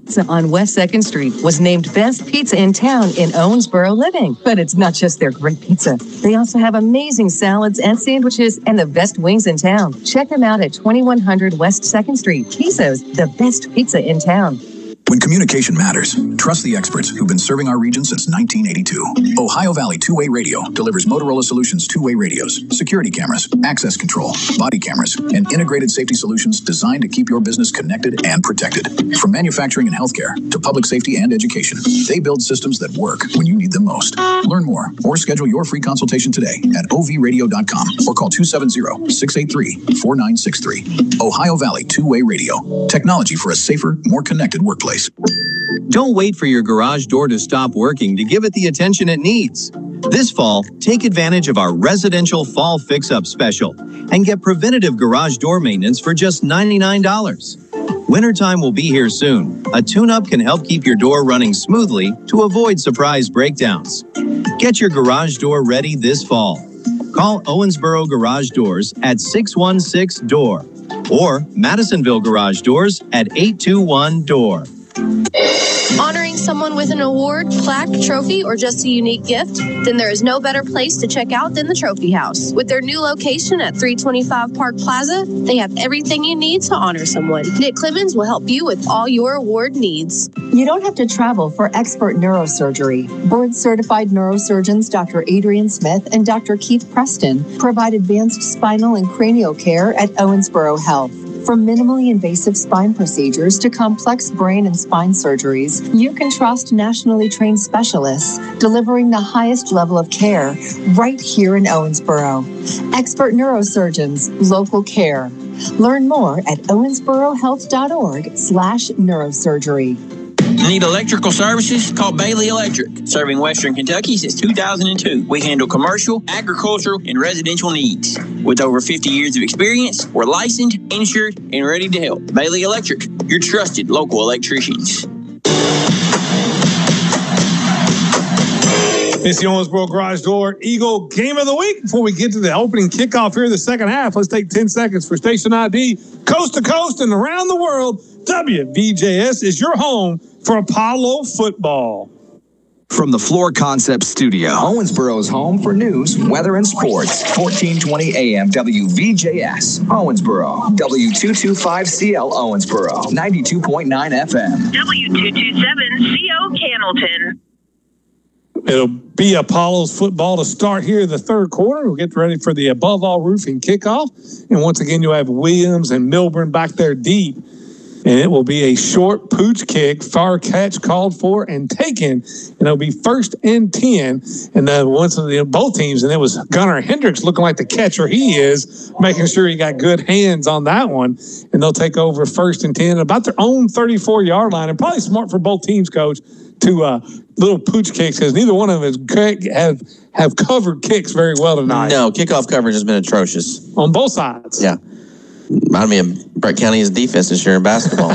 G: On West second Street was named best pizza in town in Owensboro Living. But it's not just their great pizza. They also have amazing salads and sandwiches and the best wings in town. Check them out at twenty-one hundred West second Street. Piso's, the best pizza in town.
U: When communication matters, trust the experts who've been serving our region since nineteen eighty-two. Ohio Valley Two-Way Radio delivers Motorola Solutions two-way radios, security cameras, access control, body cameras, and integrated safety solutions designed to keep your business connected and protected. From manufacturing and healthcare to public safety and education, they build systems that work when you need them most. Learn more or schedule your free consultation today at O V radio dot com or call two seven zero, six eight three, four nine six three. Ohio Valley Two-Way Radio. Technology for a safer, more connected workplace.
C: Don't wait for your garage door to stop working to give it the attention it needs. This fall, take advantage of our residential fall fix-up special and get preventative garage door maintenance for just ninety-nine dollars. Wintertime will be here soon. A tune-up can help keep your door running smoothly to avoid surprise breakdowns. Get your garage door ready this fall. Call Owensboro Garage Doors at six one six, D O O R or Madisonville Garage Doors at eight two one, D O O R.
L: Honoring someone with an award, plaque, trophy, or just a unique gift? Then there is no better place to check out than the Trophy House. With their new location at three twenty-five Park Plaza, they have everything you need to honor someone. Nick Clemens will help you with all your award needs.
V: You don't have to travel for expert neurosurgery. Board-certified neurosurgeons Doctor Adrian Smith and Doctor Keith Preston provide advanced spinal and cranial care at Owensboro Health. From minimally invasive spine procedures to complex brain and spine surgeries, you can trust nationally trained specialists delivering the highest level of care right here in Owensboro. Expert neurosurgeons, local care. Learn more at owensborohealth.org slash neurosurgery.
E: Need electrical services? Call Bailey Electric. Serving Western Kentucky since two thousand two. We handle commercial, agricultural, and residential needs. With over fifty years of experience, we're licensed, insured, and ready to help. Bailey Electric, your trusted local electricians.
A: It's the Owensboro Garage Door Eagle Game of the Week. Before we get to the opening kickoff here in the second half, let's take ten seconds for station I D. Coast to coast and around the world, W V J S is your home for Apollo football.
Q: From the Floor Concepts Studio,
W: Owensboro's home for news, weather, and sports. fourteen twenty A M W V J S, Owensboro. W two twenty-five C L Owensboro, ninety-two point nine F M.
X: W two twenty-seven C O Cannleton.
A: It'll be Apollo's football to start here in the third quarter. We'll get ready for the Above All Roofing kickoff. And once again, you'll have Williams and Milburn back there deep. and it will be a short pooch kick, far catch called for and taken, and it'll be first and ten. And then once of the both teams, and it was Gunnar Hendricks looking like the catcher he is, making sure he got good hands on that one, and they'll take over first and ten, about their own thirty-four-yard line, and probably smart for both teams, Coach, to uh, little pooch kicks, because neither one of them has, have have covered kicks very well tonight.
B: No, kickoff coverage has been atrocious
A: on both sides.
B: Yeah. Remind me of Brett County's defense this year in basketball.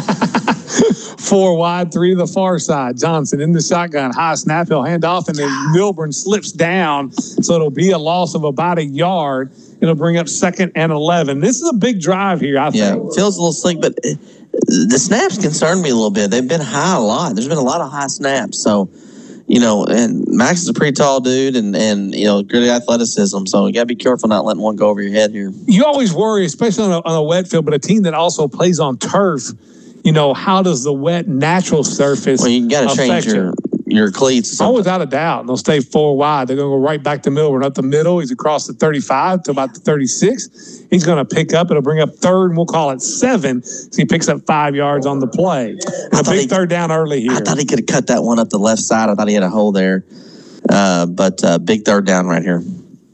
A: Four wide, three to the far side. Johnson in the shotgun, high snap, he'll hand off, and then Milburn slips down, so it'll be a loss of about a yard. It'll bring up second and eleven. This is a big drive here, I
B: yeah,
A: think.
B: Feels a little slick, but the snaps concern me a little bit. They've been high a lot. There's been a lot of high snaps, so you know, and Max is a pretty tall dude and, and you know, good athleticism. So you got to be careful not letting one go over your head here.
A: You always worry, especially on a, on a wet field, but a team that also plays on turf, you know, how does the wet natural surface
B: Well, you got to change your, your cleats.
A: Oh, without a doubt. And they'll stay four wide. They're going to go right back to Milburn up the middle. He's across the thirty-five to about the thirty-six. He's going to pick up. It'll bring up third, and we'll call it seven. So he picks up five yards on the play. A big
B: he,
A: third down early here.
B: I thought he could have cut that one up the left side. I thought he had a hole there. Uh, but uh, big third down right here.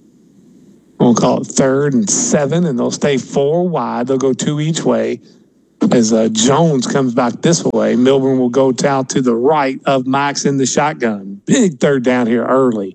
A: We'll call it third and seven, and they'll stay four wide. They'll go two each way. As uh, Jones comes back this way, Milburn will go out to the right of Max in the shotgun. Big third down here early.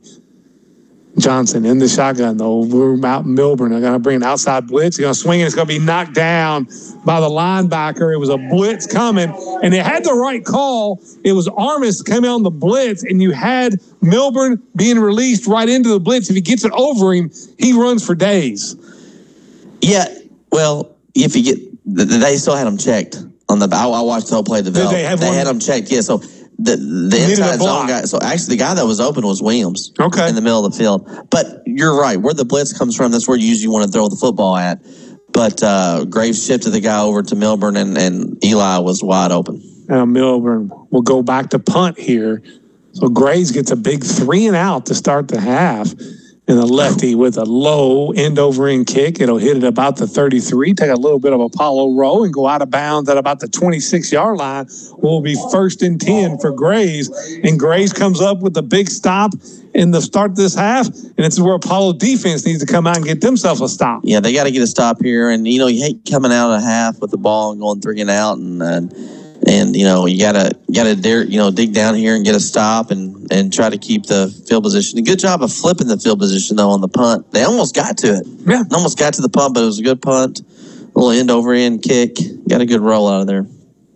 A: Johnson in the shotgun, though. We're out Milburn. They're going to bring an outside blitz. They're going to swing it. It's going to be knocked down by the linebacker. It was a blitz coming, and it had the right call. It was Armis coming on the blitz, and you had Milburn being released right into the blitz. If he gets it over him, he runs for days.
B: Yeah, well, if you get – they still had him checked on the – I watched the whole play develop.
A: Did they have
B: they
A: one?
B: had him checked, yeah, so – The the inside zone guy. So actually, the guy that was open was Williams.
A: Okay.
B: In the middle of the field. But you're right. Where the blitz comes from, that's where you usually want to throw the football at. But uh, Graves shifted the guy over to Milburn, and, and Eli was wide open.
A: Now Milburn will go back to punt here. So Graves gets a big three and out to start the half. And the lefty with a low end over end kick. It'll hit it about the thirty-three, take a little bit of Apollo roll and go out of bounds at about the twenty-six yard line. Will be first and ten for Graves. And Graves comes up with a big stop in the start of this half. And it's where Apollo defense needs to come out and get themselves a stop.
B: Yeah, they got to get a stop here. And, you know, you hate coming out of half with the ball and going three and out. And, and, and you know, you got to, got to dare, you know, dig down here and get a stop and, and try to keep the field position. A good job of flipping the field position, though, on the punt. They almost got to it.
A: Yeah.
B: Almost got to the punt, but it was a good punt. A little end over end kick. Got a good roll out of there.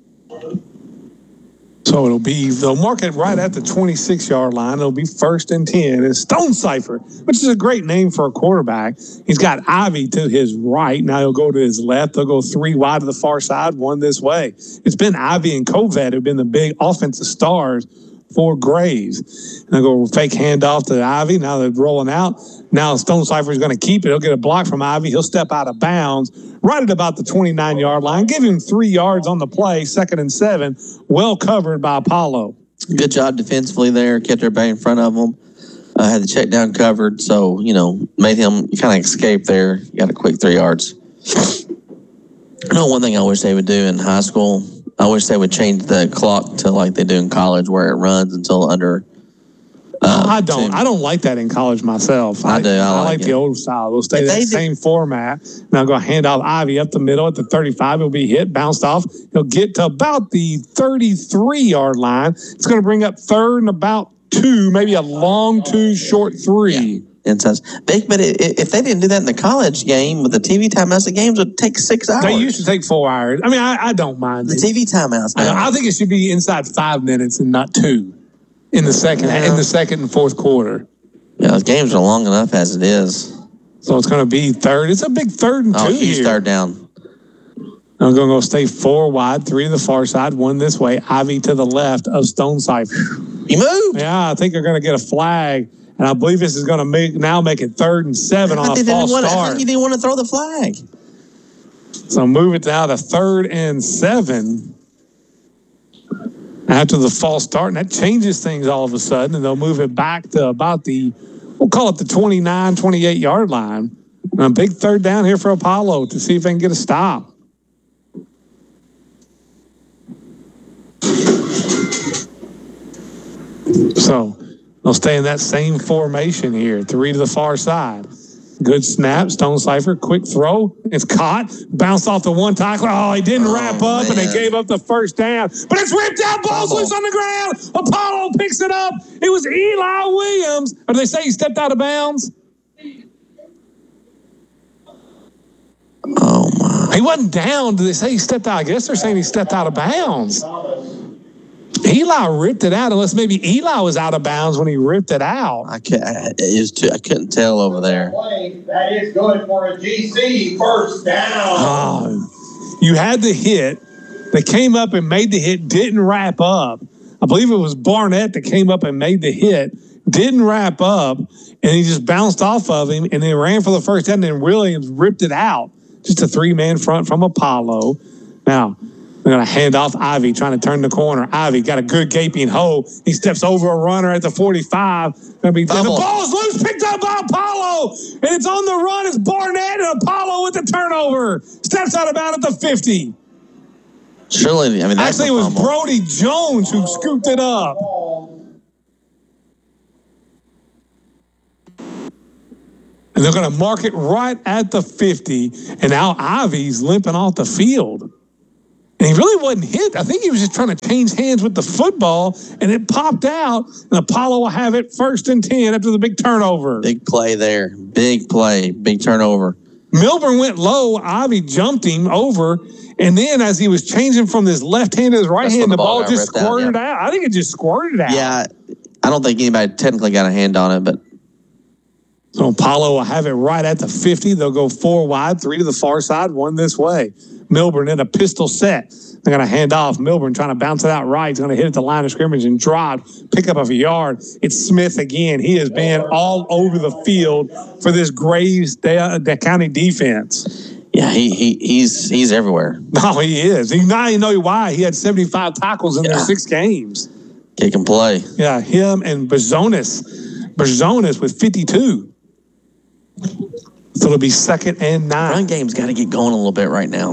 A: So it'll be, they'll mark it right at the twenty-six yard line. It'll be first and ten. It's Stonecipher, which is a great name for a quarterback. He's got Ivy to his right. Now he'll go to his left. They'll go three wide to the far side, one this way. It's been Ivy and Covet who've been the big offensive stars for Graves. And they'll go fake handoff to Ivy. Now they're rolling out. Now Stonecipher is going to keep it. He'll get a block from Ivy. He'll step out of bounds right at about the twenty-nine yard line. Give him three yards on the play, second and seven. Well covered by Apollo.
B: Good job defensively there. Kept everybody in front of him. Uh, had the check down covered. So, you know, made him kind of escape there. Got a quick three yards. You know, one thing I wish they would do in high school, I wish they would change the clock to like they do in college where it runs until under. Uh,
A: I don't. Two. I don't like that in college myself.
B: I, I do. I,
A: I
B: like,
A: like the old style. They'll stay that same did. format. Now go hand off Ivy up the middle at the thirty-five. He'll be hit, bounced off. He'll get to about the thirty-three yard line. It's going to bring up third and about two, maybe a long two, short three.
B: Yeah. Inside. But if they didn't do that in the college game with the T V timeouts, the games would take six hours.
A: They used to take four hours. I mean, I, I don't mind
B: the
A: it.
B: T V timeouts.
A: I, I think it should be inside five minutes and not two in the second yeah. in the second and fourth quarter.
B: Yeah, those games are long enough as it is.
A: So it's going to be third. It's a big third and two
B: oh, huge
A: here.
B: Third down.
A: I'm going to go stay four wide, three to the far side, one this way. Ivy to the left of Stonecipher.
B: He moved.
A: Yeah, I think they're going to get a flag. And I believe this is going to make now make it third and seven on a false
B: start.
A: start.
B: I think you didn't want to throw the flag.
A: So move it now to third and seven after the false start. And that changes things all of a sudden. And they'll move it back to about the, we'll call it the twenty-nine, twenty-eight yard line. And a big third down here for Apollo to see if they can get a stop. So they'll stay in that same formation here. Three to the far side. Good snap. Stone Cipher, quick throw. It's caught. Bounced off the one tackler. Oh, he didn't
B: Oh,
A: wrap up,
B: man.
A: and they gave up the first down. But it's ripped out. Ball's loose on the ground. Apollo picks it up. It was Eli Williams. Or do they say he stepped out of bounds?
B: Oh, my.
A: He wasn't down. Did they say he stepped out? I guess they're saying he stepped out of bounds. Eli ripped it out, unless maybe Eli was out of bounds when he ripped it out.
B: I, can't, it was too, I couldn't tell over there.
F: That is good for a G C first down.
A: Oh, you had the hit. They came up and made the hit, didn't wrap up. I believe it was Barnett that came up and made the hit, didn't wrap up, and he just bounced off of him and then ran for the first down, and then Williams ripped it out. Just a three-man front from Apollo. Now, they're going to hand off Ivy, trying to turn the corner. Ivy got a good gaping hole. He steps over a runner at the forty-five. Gonna be, the ball is loose, picked up by Apollo, and it's on the run. It's Barnett and Apollo with the turnover. Steps out of bounds at the fifty.
B: Surely, I mean, that's
A: Actually, it was
B: fumble.
A: Brody Jones who scooped it up. And they're going to mark it right at the fifty. And now Ivy's limping off the field. And he really wasn't hit. I think he was just trying to change hands with the football, and it popped out. And Apollo will have it first and ten after the big turnover.
B: Big play there. Big play. Big turnover.
A: Milburn went low. Ivy jumped him over. And then as he was changing from his left hand to his right
B: That's
A: hand,
B: when
A: the
B: the ball
A: ball
B: got
A: just
B: ripped out,
A: squirted
B: yeah.
A: out. I think it just squirted out.
B: Yeah, I don't think anybody technically got a hand on it, but
A: So Apollo will have it right at the fifty. They'll go four wide, three to the far side, one this way. Milburn in a pistol set. They're going to hand off. Milburn trying to bounce it out right. He's going to hit at the line of scrimmage and drop, pick up a yard. It's Smith again. He has been all over the field for this Graves County defense.
B: yeah, he he he's he's everywhere.
A: No, he is. He, now you know why. He had seventy-five tackles in
B: Yeah.
A: their six games.
B: He can play.
A: Yeah, him and Berzonis. Berzonis with fifty-two. So it'll be second and nine.
B: Run game's got to get going a little bit right now.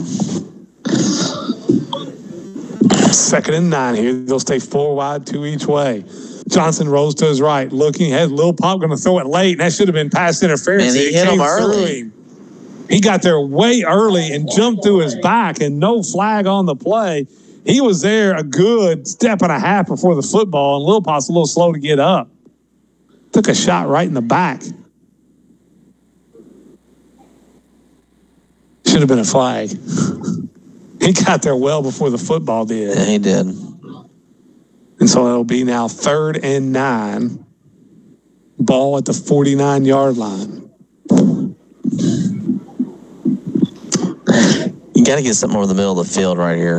A: Second and nine here. They'll stay four wide, two each way. Johnson rolls to his right, looking. Has Lil Pop going to throw it late? And that should have been pass interference.
B: Man, he
A: It
B: hit
A: came
B: him
A: through
B: early.
A: him. He got there way early and jumped through his back, and no flag on the play. He was there a good step and a half before the football, and Lil Pop's a little slow to get up. Took a shot right in the back. Should have been a flag. He got there well before the football did.
B: Yeah, he did.
A: And so it'll be now third and nine. Ball at the forty-nine-yard line.
B: You got to get something over the middle of the field right here.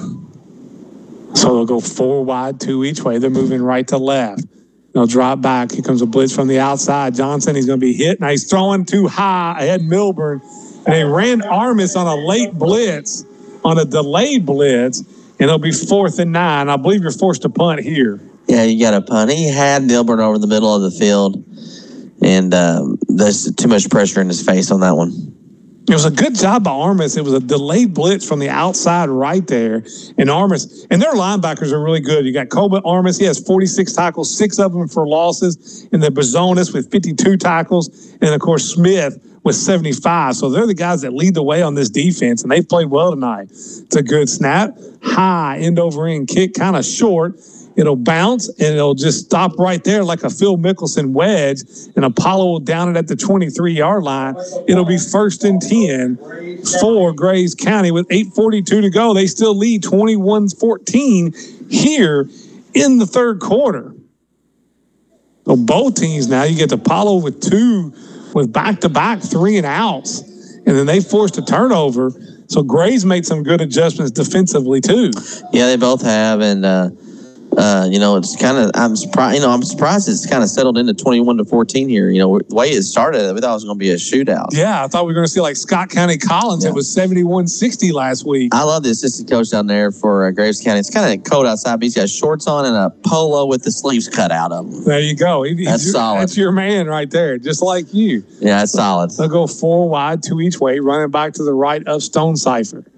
A: So they'll go four wide, two each way. They're moving right to left. They'll drop back. Here comes a blitz from the outside. Johnson, he's going to be hit. Now he's throwing too high ahead Milburn. And they ran Armis on a late blitz, on a delayed blitz, and it'll be fourth and nine. I believe you're forced to punt here.
B: Yeah, you got to punt. He had Milburn over the middle of the field, and um, there's too much pressure in his face on that one.
A: It was a good job by Armis. It was a delayed blitz from the outside right there. And Armis, and their linebackers are really good. You got Colbert Armis. He has forty-six tackles, six of them for losses. And then Berzonis with fifty-two tackles. And, of course, Smith with seventy-five. So they're the guys that lead the way on this defense, and they've played well tonight. It's a good snap. High, end over end kick, kind of short. It'll bounce, and it'll just stop right there like a Phil Mickelson wedge, and Apollo will down it at the twenty-three-yard line. It'll be first and ten for Graves County with eight forty-two to go. They still lead twenty-one fourteen here in the third quarter. So both teams now, you get Apollo with two, with back-to-back three and outs, and then they forced a turnover. So Graves made some good adjustments defensively too.
B: Yeah, they both have, and uh, uh, you know, it's kind of I'm surprised. You know, I'm surprised it's kind of settled into twenty-one to fourteen here. You know, the way it started, we thought it was going to be a shootout.
A: Yeah, I thought we were going to see like Scott County Collins.
B: Yeah.
A: It was seventy-one sixty last week.
B: I love the assistant coach down there for uh, Graves County. It's kind of cold outside, but he's got shorts on and a polo with the sleeves cut out of them.
A: There you go. He,
B: That's
A: your,
B: solid.
A: That's your man right there, just like you.
B: Yeah, that's solid.
A: They'll go four wide, two each way, running back to the right of Stone Cipher.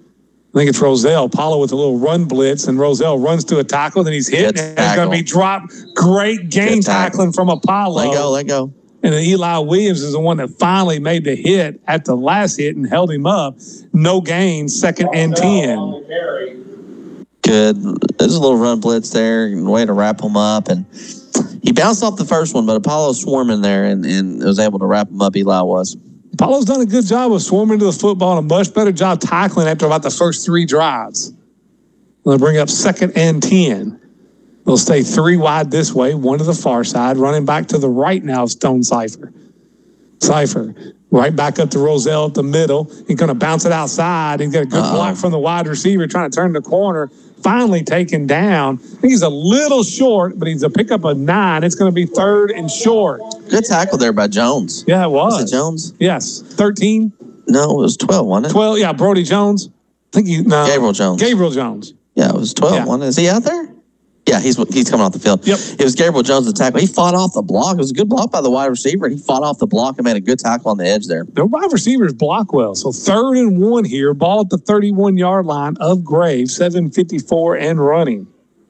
A: I think it's Roselle. Apollo with a little run blitz, and Roselle runs to a tackle, then he's hit, and it's going to be dropped. Great game tackling from Apollo.
B: Let go, let go.
A: And then Eli Williams is the one that finally made the hit at the last hit and held him up. No gain, second and ten.
B: Good. There's a little run blitz there, and way to wrap him up. And he bounced off the first one, but Apollo swarming there and, and was able to wrap him up. Eli was.
A: Apollo's done a good job of swarming to the football and a much better job tackling after about the first three drives. They'll bring up second and ten. They'll stay three wide this way, one to the far side, running back to the right now of Stone Cipher. Cipher, right back up to Roselle at the middle. He's going to bounce it outside. He's got a good Uh-oh. block from the wide receiver trying to turn the corner. Finally taken down. I think he's a little short, but he's a pickup of nine. It's going to be third and short.
B: Good tackle there by Jones.
A: Yeah, it was.
B: Was it Jones?
A: Yes. thirteen?
B: No, it was twelve, wasn't it?
A: twelve, yeah, Brody Jones. I think he, no.
B: Gabriel Jones.
A: Gabriel Jones.
B: Yeah, it was twelve,
A: yeah.
B: wasn't it? Is he out there? Yeah, he's he's coming off the field.
A: Yep.
B: It was Gabriel Jones, the tackle. He fought off the block. It was a good block by the wide receiver. He fought off the block and made a good tackle on the edge there.
A: The wide receivers block well. So third and one here. Ball at the thirty-one-yard line of Graves. seven fifty-four and running.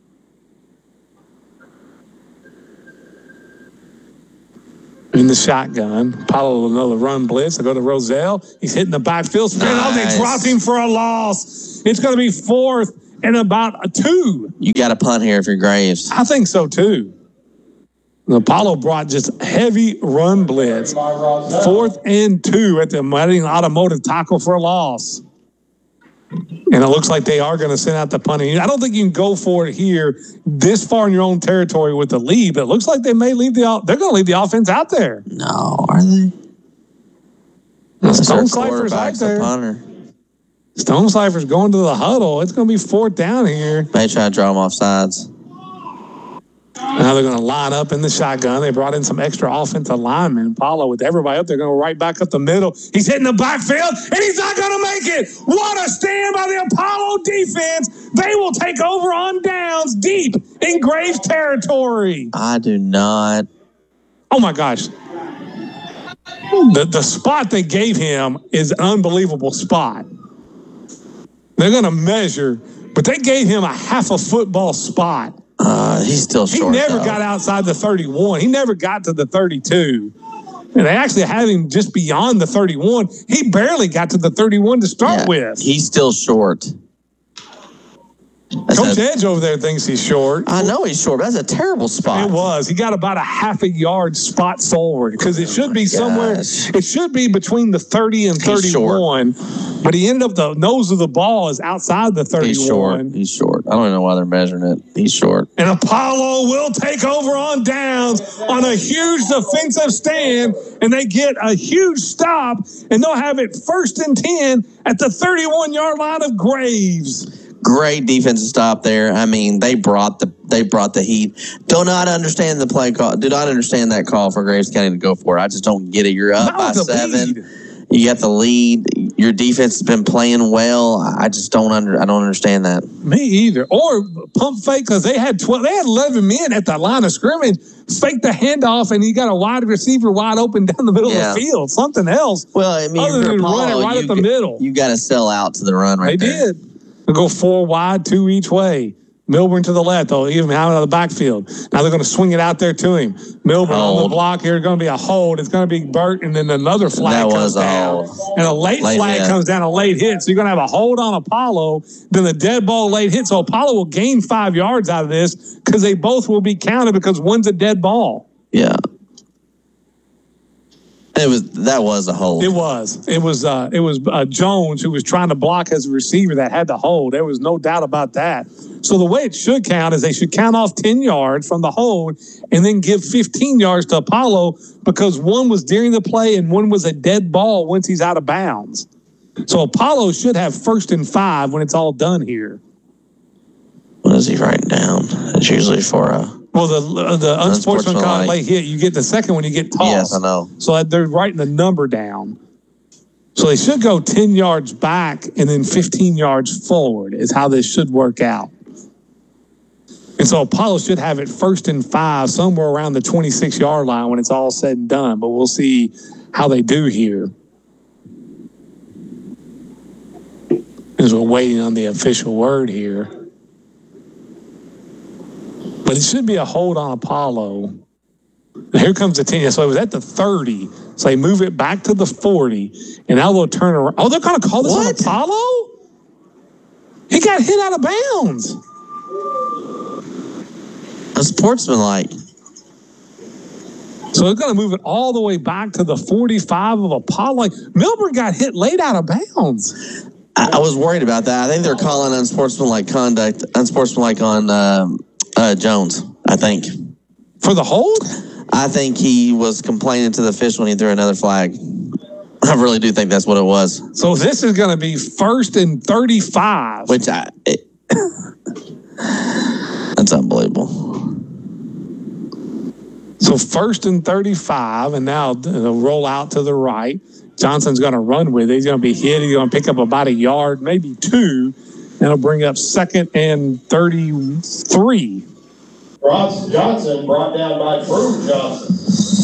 A: In the shotgun. Apollo with another run blitz. I go to Roselle. He's hitting the backfield. Spin off. They dropped him for a loss. It's going to be fourth and about a two.
B: You got to punt here if you're Graves.
A: I think so, too. And Apollo brought just heavy run blitz. Fourth and two at the Reading Automotive tackle for a loss. And it looks like they are going to send out the punting. I don't think you can go for it here this far in your own territory with the lead, but it looks like they may leave the they're going to leave the offense out there.
B: No, are they?
A: Stone Cipher's right there.
B: The
A: Stone Cipher's going to the huddle. It's going to be fourth down here.
B: They try to draw them off sides.
A: Now they're going to line up in the shotgun. They brought in some extra offensive linemen. Apollo with everybody up there going to right back up the middle. He's hitting the backfield, and he's not going to make it. What a stand by the Apollo defense. They will take over on downs deep in Graves territory.
B: I do not.
A: Oh, my gosh. The, the spot they gave him is an unbelievable spot. They're going to measure, but they gave him a half a football spot.
B: Uh, he's still short.
A: He never
B: though.
A: got outside the thirty-one. He never got to the thirty-two. And they actually had him just beyond the thirty-one. He barely got to the thirty-one to start
B: yeah,
A: with.
B: He's still short. That's
A: Coach
B: a,
A: Edge over there thinks he's short.
B: I know he's short, but that's a terrible spot.
A: It was. He got about a half a yard spot forward because it should be somewhere.
B: Gosh.
A: It should be between the thirty and thirty-one. But he ended up, the nose of the ball is outside the thirty-one.
B: He's short. He's short. I don't even know why they're measuring it. He's short.
A: And Apollo will take over on downs on a huge defensive stand, and they get a huge stop, and they'll have it first and ten at the thirty-one-yard line of Graves.
B: Great defensive stop there. I mean, they brought the they brought the heat. Do not understand the play call. Do not understand that call for Graves County to go for it. I just don't get it. You're up by seven. Lead. You got the lead. Your defense has been playing well. I just don't under. I don't understand that.
A: Me either. Or pump fake because they had twelve. They had eleven men at the line of scrimmage. Fake the handoff, and you got a wide receiver wide open down the middle
B: yeah.
A: of the field. Something else.
B: Well, I mean,
A: other than
B: Apollo,
A: run it right
B: you,
A: up the middle.
B: You got to sell out to the run right
A: they
B: there.
A: They did. They'll go four wide, two each way. Milburn to the left. They'll even out of the backfield. Now they're going to swing it out there to him. Milburn hold. on the block here. Going to be a hold. It's going to be Burt, and then another flag
B: that
A: comes
B: was a
A: down.
B: Hold.
A: And a late, late flag hit. comes down, a late hit. So you're going to have a hold on Apollo, then the dead ball late hit. So Apollo will gain five yards out of this because they both will be counted because one's a dead ball.
B: Yeah. It was that was a hold.
A: It was. It was. Uh, it was uh, Jones who was trying to block as a receiver that had the hold. There was no doubt about that. So the way it should count is they should count off ten yards from the hold and then give fifteen yards to Apollo because one was during the play and one was a dead ball once he's out of bounds. So Apollo should have first and five when it's all done here.
B: What is he writing down? It's usually for a.
A: Well, the the unsportsmanlike late hit, you get the second one, you get tossed.
B: Yes, I know.
A: So they're writing the number down. So they should go ten yards back and then fifteen yards forward is how this should work out. And so Apollo should have it first and five somewhere around the twenty-six-yard line when it's all said and done. But we'll see how they do here. Because we're waiting on the official word here. But it should be a hold on Apollo. And here comes the ten. So it was at the thirty. So they move it back to the forty. And now they'll turn around. Oh, they're going to call this what? on Apollo? He got hit out of bounds.
B: Unsportsmanlike.
A: So they're going to move it all the way back to the forty-five of Apollo. Like, Milburn got hit late out of bounds.
B: I, I was worried about that. I think they're calling unsportsmanlike conduct, unsportsmanlike on um, uh, Jones, I think.
A: For the hold?
B: I think he was complaining to the official when he threw another flag. I really do think that's what it was.
A: So this is going to be first and thirty-five.
B: Which I... It, that's unbelievable.
A: So first and thirty-five, and now they'll roll out to the right. Johnson's going to run with it. He's going to be hit. He's going to pick up about a yard, maybe two. That'll bring up second and thirty-three.
F: Ross Johnson brought down by Drew Johnson.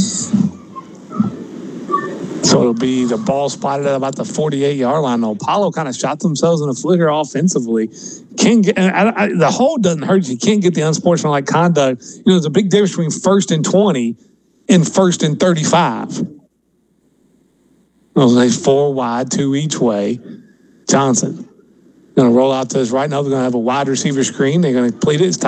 A: So it'll be the ball spotted at about the forty-eight-yard line. Now, Apollo kind of shot themselves in the foot here offensively. Can't get, and I, I, the hold doesn't hurt you. You can't get the unsportsmanlike conduct. You know, there's a big difference between first and twenty and first and thirty-five. Those are four wide, two each way. Johnson going to roll out to his right. Now they're going to have a wide receiver screen. They're going to complete it. It's